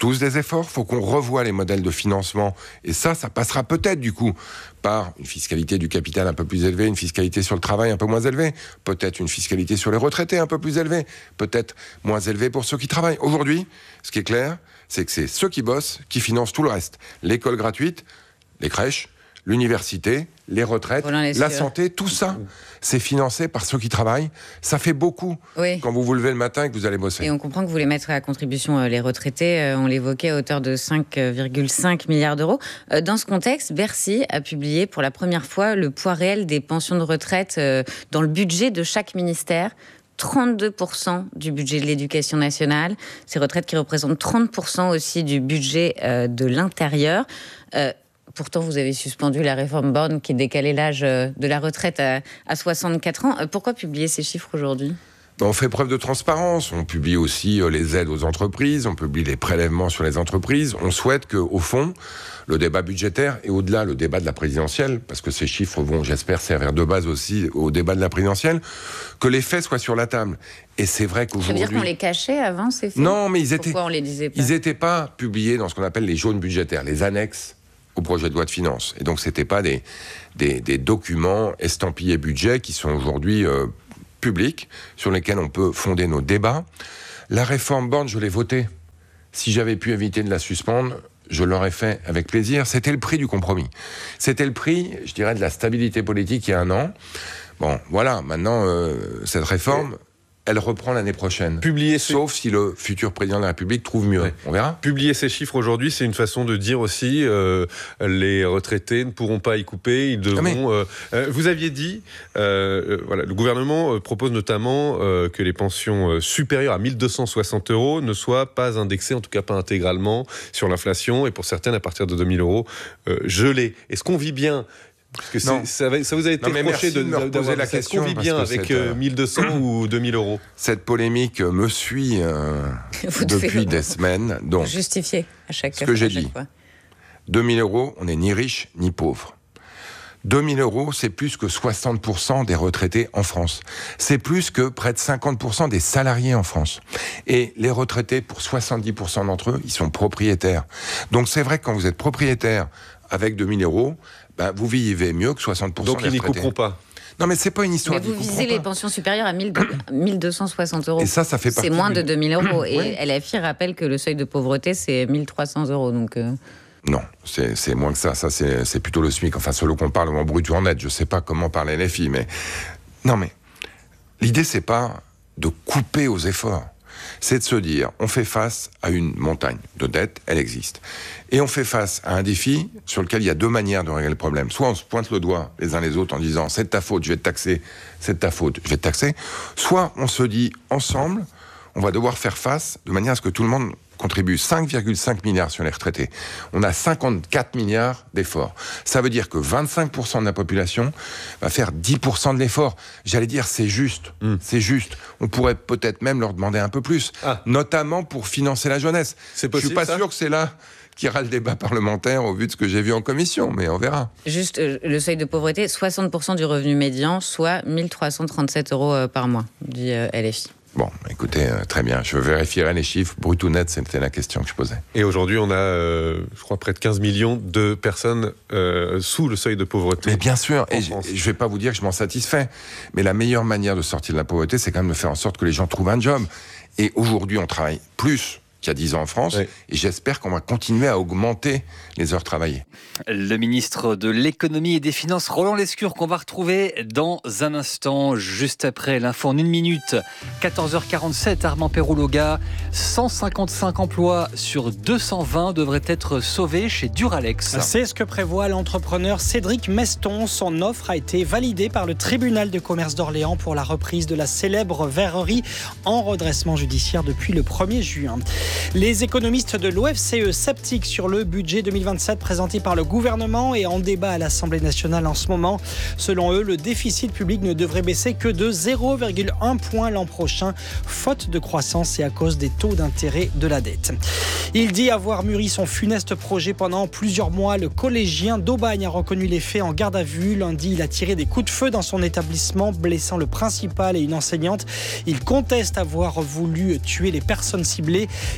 tous des efforts, il faut qu'on revoie les modèles de financement. Et ça, ça passera peut-être du coup par une fiscalité du capital un peu plus élevée, une fiscalité sur le travail un peu moins élevée, peut-être une fiscalité sur les retraités un peu plus élevée, peut-être moins élevée pour ceux qui travaillent. Aujourd'hui, ce qui est clair, c'est que c'est ceux qui bossent qui financent tout le reste. L'école gratuite, les crèches, l'université, les retraites, la santé, tout ça, c'est financé par ceux qui travaillent. Ça fait beaucoup oui. quand vous vous levez le matin et que vous allez bosser. Et on comprend que vous voulez mettre à contribution les retraités. On l'évoquait à hauteur de cinq virgule cinq milliards d'euros. Dans ce contexte, Bercy a publié pour la première fois le poids réel des pensions de retraite dans le budget de chaque ministère. trente-deux pour cent du budget de l'éducation nationale. Ces retraites qui représentent trente pour cent aussi du budget de l'intérieur. Euh, Pourtant, vous avez suspendu la réforme Borne qui décalait l'âge de la retraite à, à soixante-quatre ans. Pourquoi publier ces chiffres aujourd'hui ? On fait preuve de transparence. On publie aussi les aides aux entreprises, on publie les prélèvements sur les entreprises. On souhaite qu'au fond, le débat budgétaire et au-delà le débat de la présidentielle, parce que ces chiffres vont, j'espère, servir de base aussi au débat de la présidentielle, que les faits soient sur la table. Et c'est vrai qu'aujourd'hui... Ça veut dire qu'on les cachait avant, ces faits ? Non, mais ils étaient... Pourquoi on les disait pas ? Ils n'étaient pas publiés dans ce qu'on appelle les jaunes budgétaires, les annexes au projet de loi de finances. Et donc, ce n'étaient pas des, des, des documents estampillés budget qui sont aujourd'hui euh, publics, sur lesquels on peut fonder nos débats. La réforme Borne, je l'ai votée. Si j'avais pu éviter de la suspendre, je l'aurais fait avec plaisir. C'était le prix du compromis. C'était le prix, je dirais, de la stabilité politique il y a un an. Bon, voilà, maintenant, euh, cette réforme... elle reprend l'année prochaine. Publier ces... Sauf si le futur président de la République trouve mieux. Ouais. On verra. Publier ces chiffres aujourd'hui, c'est une façon de dire aussi euh, les retraités ne pourront pas y couper, ils devront... Ah mais... euh, euh, vous aviez dit, euh, voilà, le gouvernement propose notamment euh, que les pensions supérieures à mille deux cent soixante euros ne soient pas indexées, en tout cas pas intégralement, sur l'inflation, et pour certaines, à partir de deux mille euros, euh, gelées. Est-ce qu'on vit bien ? Parce que ça, ça vous a été reproché de, de me reposer la question. Est-ce qu'on vit bien avec euh, mille deux cents ou deux mille euros ? Cette polémique me suit euh, depuis des semaines. Donc, justifier à chaque ce que j'ai chaque dit. Fois. deux mille euros, on n'est ni riche ni pauvre. deux mille euros, c'est plus que soixante pour cent des retraités en France. C'est plus que près de cinquante pour cent des salariés en France. Et les retraités, pour soixante-dix pour cent d'entre eux, ils sont propriétaires. Donc c'est vrai que quand vous êtes propriétaire avec deux mille euros, ben, vous vivez mieux que soixante pour cent Donc des retraités. Donc ils n'y couperont pas. Non, mais c'est pas une histoire. Mais vous visez les pensions supérieures à mille deux cent soixante euros. Et ça, ça fait partie. C'est moins du... de deux mille euros. Et oui. L F I rappelle que le seuil de pauvreté, c'est mille trois cents euros. Donc. Euh... Non, c'est, c'est moins que ça. Ça, c'est, c'est plutôt le SMIC. Enfin, selon qu'on parle en brut ou en net. Je sais pas comment parle L F I, mais non, mais l'idée, c'est pas de couper aux efforts. C'est de se dire, on fait face à une montagne de dettes, elle existe. Et on fait face à un défi sur lequel il y a deux manières de régler le problème. Soit on se pointe le doigt les uns les autres en disant, c'est de ta faute, je vais te taxer, c'est de ta faute, je vais te taxer. Soit on se dit, ensemble, on va devoir faire face de manière à ce que tout le monde contribue. cinq virgule cinq milliards sur les retraités. On a cinquante-quatre milliards d'efforts. Ça veut dire que vingt-cinq pour cent de la population va faire dix pour cent de l'effort. J'allais dire, c'est juste. Mm. C'est juste. On pourrait peut-être même leur demander un peu plus. Ah. Notamment pour financer la jeunesse. C'est possible, je suis pas ça sûr que c'est là qu'il y aura le débat parlementaire au vu de ce que j'ai vu en commission, mais on verra. Juste, euh, le seuil de pauvreté, soixante pour cent du revenu médian, soit mille trois cent trente-sept euros euh, par mois, dit euh, L F I. Bon, écoutez, euh, très bien. Je vérifierai les chiffres. Brut ou net, c'était la question que je posais. Et aujourd'hui, on a, euh, je crois, près de quinze millions de personnes euh, sous le seuil de pauvreté. Mais bien sûr, et je ne vais pas vous dire que je m'en satisfais, mais la meilleure manière de sortir de la pauvreté, c'est quand même de faire en sorte que les gens trouvent un job. Et aujourd'hui, on travaille plus qu'il y a dix ans en France, oui. Et j'espère qu'on va continuer à augmenter les heures travaillées. Le ministre de l'économie et des finances, Roland Lescure, qu'on va retrouver dans un instant, juste après l'info en une minute. quatorze heures quarante-sept, Armand Perrouloga, cent cinquante-cinq emplois sur deux cent vingt devraient être sauvés chez Duralex. C'est ce que prévoit l'entrepreneur Cédric Meston. Son offre a été validée par le tribunal de commerce d'Orléans pour la reprise de la célèbre verrerie en redressement judiciaire depuis le premier juin. Les économistes de l'O F C E sceptiques sur le budget deux mille vingt-sept présenté par le gouvernement et en débat à l'Assemblée nationale en ce moment. Selon eux, le déficit public ne devrait baisser que de zéro virgule un point l'an prochain, faute de croissance et à cause des taux d'intérêt de la dette. Il dit avoir mûri son funeste projet pendant plusieurs mois. Le collégien d'Aubagne a reconnu les faits en garde à vue. Lundi, il a tiré des coups de feu dans son établissement, blessant le principal et une enseignante. Il conteste avoir voulu tuer les personnes ciblées.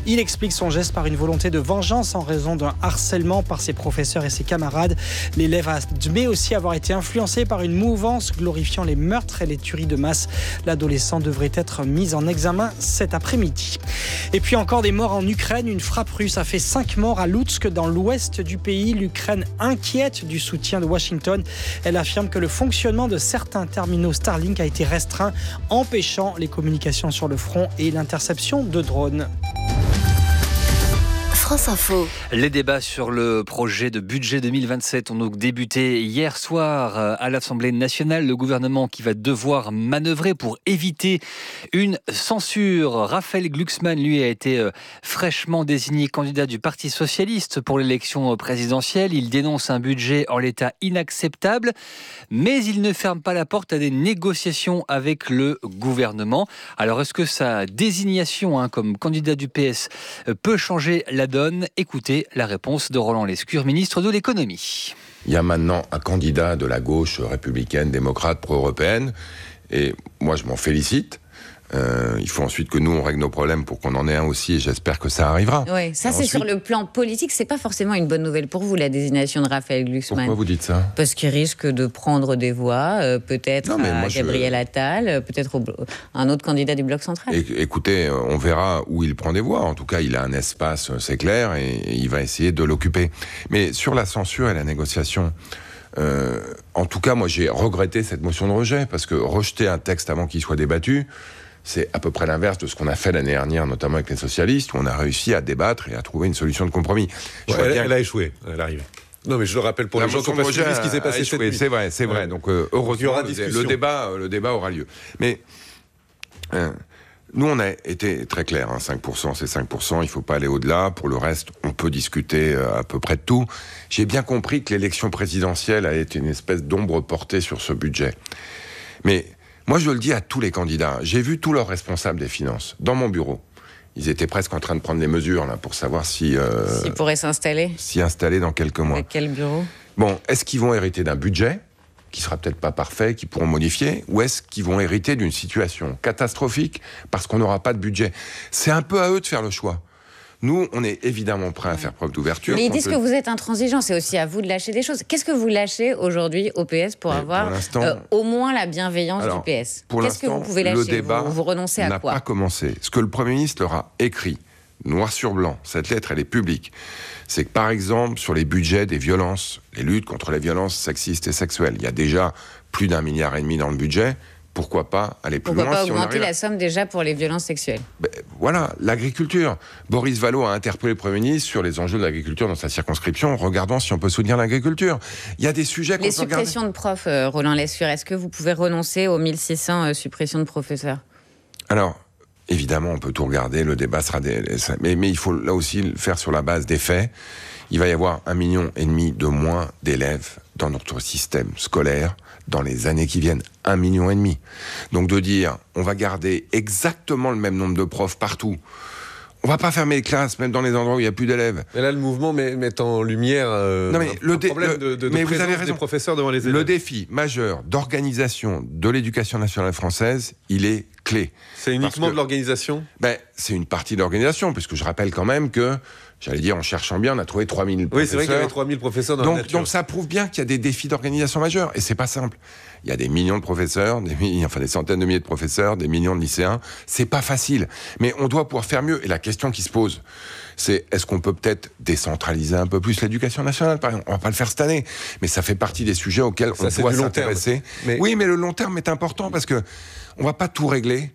Il explique son geste par une volonté de vengeance en raison d'un harcèlement par ses professeurs et ses camarades. L'élève admet aussi avoir été influencé par une mouvance glorifiant les meurtres et les tueries de masse. L'adolescent devrait être mis en examen cet après-midi. Et puis encore des morts en Ukraine. Une frappe russe a fait cinq morts à Loutsk dans l'ouest du pays. L'Ukraine inquiète du soutien de Washington. Elle affirme que le fonctionnement de certains terminaux Starlink a été restreint, empêchant les communications sur le front et l'interception de drones. France Info. Les débats sur le projet de budget deux mille vingt-sept ont donc débuté hier soir à l'Assemblée nationale. Le gouvernement qui va devoir manœuvrer pour éviter une censure. Raphaël Glucksmann, lui, a été fraîchement désigné candidat du Parti socialiste pour l'élection présidentielle. Il dénonce un budget en l'état inacceptable, mais il ne ferme pas la porte à des négociations avec le gouvernement. Alors, est-ce que sa désignation hein, comme candidat du P S peut changer la donne ? Écoutez la réponse de Roland Lescure, ministre de l'économie. Il y a maintenant un candidat de la gauche républicaine, démocrate, pro-européenne, et moi je m'en félicite. Euh, il faut ensuite que nous on règle nos problèmes pour qu'on en ait un aussi, et j'espère que ça arrivera. Oui, ça c'est ensuite... sur le plan politique, c'est pas forcément une bonne nouvelle pour vous, la désignation de Raphaël Glucksmann. Pourquoi vous dites ça ? Parce qu'il risque de prendre des voix, euh, peut-être non, à Gabriel je... Attal, peut-être au... un autre candidat du Bloc central. É- écoutez, on verra où il prend des voix. En tout cas, il a un espace, c'est clair, et, et il va essayer de l'occuper. Mais sur la censure et la négociation, euh, en tout cas, moi j'ai regretté cette motion de rejet, parce que rejeter un texte avant qu'il soit débattu, c'est à peu près l'inverse de ce qu'on a fait l'année dernière, notamment avec les socialistes, où on a réussi à débattre et à trouver une solution de compromis. Ouais, elle, bien... elle a échoué, elle arrive. Non, mais je le rappelle pour la les gens qui ont pas suivi ce qui s'est passé cette nuit. C'est vrai, c'est vrai. Ouais. Donc, euh, heureusement, le, le, débat, le débat aura lieu. Mais euh, nous, on a été très clairs. Hein, cinq pour cent, c'est cinq pour cent. Il ne faut pas aller au-delà. Pour le reste, on peut discuter euh, à peu près de tout. J'ai bien compris que l'élection présidentielle a été une espèce d'ombre portée sur ce budget. Mais moi, je le dis à tous les candidats. J'ai vu tous leurs responsables des finances dans mon bureau. Ils étaient presque en train de prendre des mesures là, pour savoir si... Euh, S'ils pourraient s'installer. S'y installer dans quelques mois. Avec quel bureau ? Bon, est-ce qu'ils vont hériter d'un budget qui sera peut-être pas parfait, qu'ils pourront modifier, ou est-ce qu'ils vont hériter d'une situation catastrophique parce qu'on n'aura pas de budget ? C'est un peu à eux de faire le choix. Nous, on est évidemment prêts à faire preuve d'ouverture. Mais ils disent que vous êtes intransigeant, c'est aussi à vous de lâcher des choses. Qu'est-ce que vous lâchez aujourd'hui au P S pour Mais avoir pour euh, au moins la bienveillance alors, du P S ? Qu'est-ce que vous pouvez lâcher ? Le débat vous, vous renoncez à n'a quoi ? pas commencé. Ce que le Premier ministre leur a écrit, noir sur blanc, cette lettre, elle est publique, c'est que par exemple, sur les budgets des violences, les luttes contre les violences sexistes et sexuelles, il y a déjà plus d'un milliard et demi dans le budget. Pourquoi pas aller plus Pourquoi loin pas si augmenter on la somme déjà pour les violences sexuelles ? Ben, voilà, l'agriculture. Boris Vallaud a interpellé le Premier ministre sur les enjeux de l'agriculture dans sa circonscription. Regardons si on peut soutenir l'agriculture. Il y a des sujets qu'on Les peut suppressions regarder. de profs, euh, Roland Lescure, est-ce que vous pouvez renoncer aux mille six cents euh, suppressions de professeurs ? Alors, évidemment, on peut tout regarder, le débat sera... Des... Mais, mais il faut là aussi le faire sur la base des faits. Il va y avoir un million et demi de moins d'élèves dans notre système scolaire dans les années qui viennent, un million et demi. Donc de dire, on va garder exactement le même nombre de profs partout. On va pas fermer les classes, même dans les endroits où il y a plus d'élèves. Mais là, le mouvement met, met en lumière euh, non, mais un, le dé- un problème le, de, de, de mais présence vous avez raison. des professeurs devant les élèves. Le défi majeur d'organisation de l'éducation nationale française, il est clé. C'est uniquement que, de l'organisation ? Ben, c'est une partie de l'organisation, puisque je rappelle quand même que, j'allais dire, en cherchant bien, on a trouvé trois mille professeurs. Oui, c'est vrai qu'il y avait trois mille professeurs dans donc, la nature. Donc ça prouve bien qu'il y a des défis d'organisation majeurs, et c'est pas simple. Il y a des millions de professeurs, des milliers, enfin des centaines de milliers de professeurs, des millions de lycéens. C'est pas facile, mais on doit pouvoir faire mieux. Et la question qui se pose, c'est est-ce qu'on peut peut-être décentraliser un peu plus l'éducation nationale, par exemple ? On va pas le faire cette année, mais ça fait partie des sujets auxquels ça, on doit s'intéresser. Mais... Oui, mais le long terme est important parce que on va pas tout régler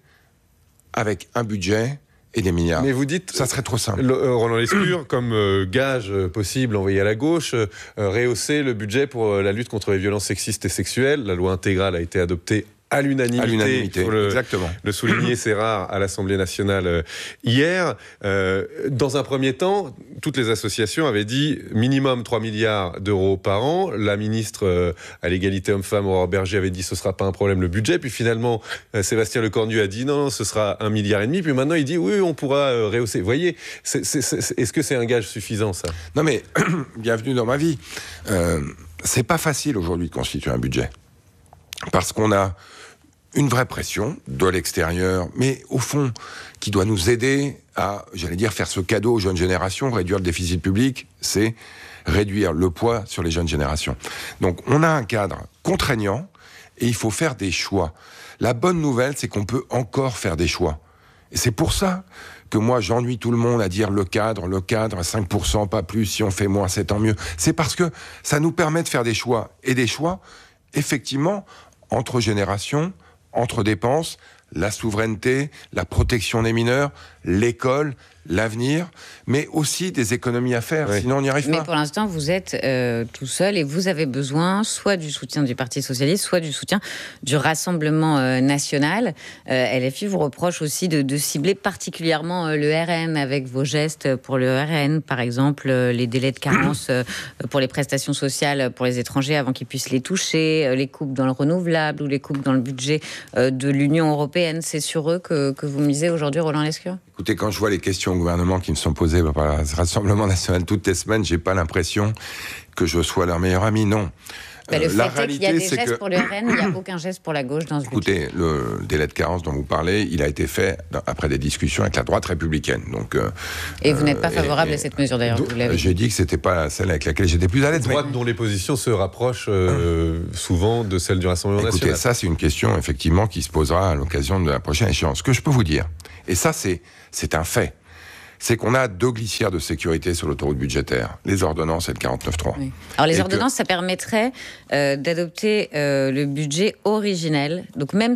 avec un budget et des milliards. Mais vous dites, ça serait trop simple. Le, euh, Roland Lescure, comme euh, gage euh, possible envoyé à la gauche, euh, rehausser le budget pour euh, la lutte contre les violences sexistes et sexuelles. La loi intégrale a été adoptée à l'unanimité, à l'unanimité, le, exactement. Le souligner, c'est rare, à l'Assemblée nationale euh, hier. Euh, dans un premier temps, toutes les associations avaient dit minimum trois milliards d'euros par an. La ministre euh, à l'égalité homme-femme, Aurore Berger, avait dit ce ne sera pas un problème le budget. Puis finalement, euh, Sébastien Lecornu a dit non, non, ce sera un milliard et demi. Puis maintenant, il dit oui, on pourra euh, rehausser. Vous voyez, c'est, c'est, c'est, est-ce que c'est un gage suffisant, ça ? Non mais, bienvenue dans ma vie. Euh, c'est pas facile aujourd'hui de constituer un budget. Parce qu'on a une vraie pression de l'extérieur, mais au fond, qui doit nous aider à, j'allais dire, faire ce cadeau aux jeunes générations. Réduire le déficit public, c'est réduire le poids sur les jeunes générations. Donc on a un cadre contraignant et il faut faire des choix. La bonne nouvelle, c'est qu'on peut encore faire des choix. Et c'est pour ça que moi, j'ennuie tout le monde à dire le cadre, le cadre, cinq pour cent, pas plus, si on fait moins, c'est tant mieux. C'est parce que ça nous permet de faire des choix. Et des choix, effectivement, entre générations, entre dépenses, la souveraineté, la protection des mineurs, l'école, l'avenir, mais aussi des économies à faire, oui. Sinon on n'y arrive mais pas. Mais pour l'instant, vous êtes euh, tout seul et vous avez besoin soit du soutien du Parti Socialiste, soit du soutien du Rassemblement euh, National. Euh, L F I vous reproche aussi de, de cibler particulièrement euh, le R N avec vos gestes pour le R N, par exemple euh, les délais de carence euh, pour les prestations sociales pour les étrangers avant qu'ils puissent les toucher, euh, les coupes dans le renouvelable ou les coupes dans le budget euh, de l'Union européenne. C'est sur eux que, que vous misez aujourd'hui, Roland Lescure ? Écoutez, quand je vois les questions au gouvernement qui me sont posées par le Rassemblement National toutes les semaines, j'ai pas l'impression que je sois leur meilleur ami, non. Bah, le euh, fait la est qu'il y a des gestes que... pour le R N, il n'y a aucun geste pour la gauche dans ce Écoutez, budget. le délai de carence dont vous parlez, il a été fait après des discussions avec la droite républicaine. Donc, euh, et vous n'êtes pas favorable et, et, à cette mesure d'ailleurs, vous l'avez dit. J'ai dit que c'était pas celle avec laquelle j'étais plus à l'aise. Droite mais... dont les positions se rapprochent euh, souvent de celles du Rassemblement Écoutez, National. Ça c'est une question effectivement qui se posera à l'occasion de la prochaine échéance. Ce que je peux vous dire, et ça c'est, c'est un fait, c'est qu'on a deux glissières de sécurité sur l'autoroute budgétaire, les ordonnances et le quarante-neuf trois. Oui. Alors les et ordonnances, que... ça permettrait euh, d'adopter euh, le budget originel. Donc même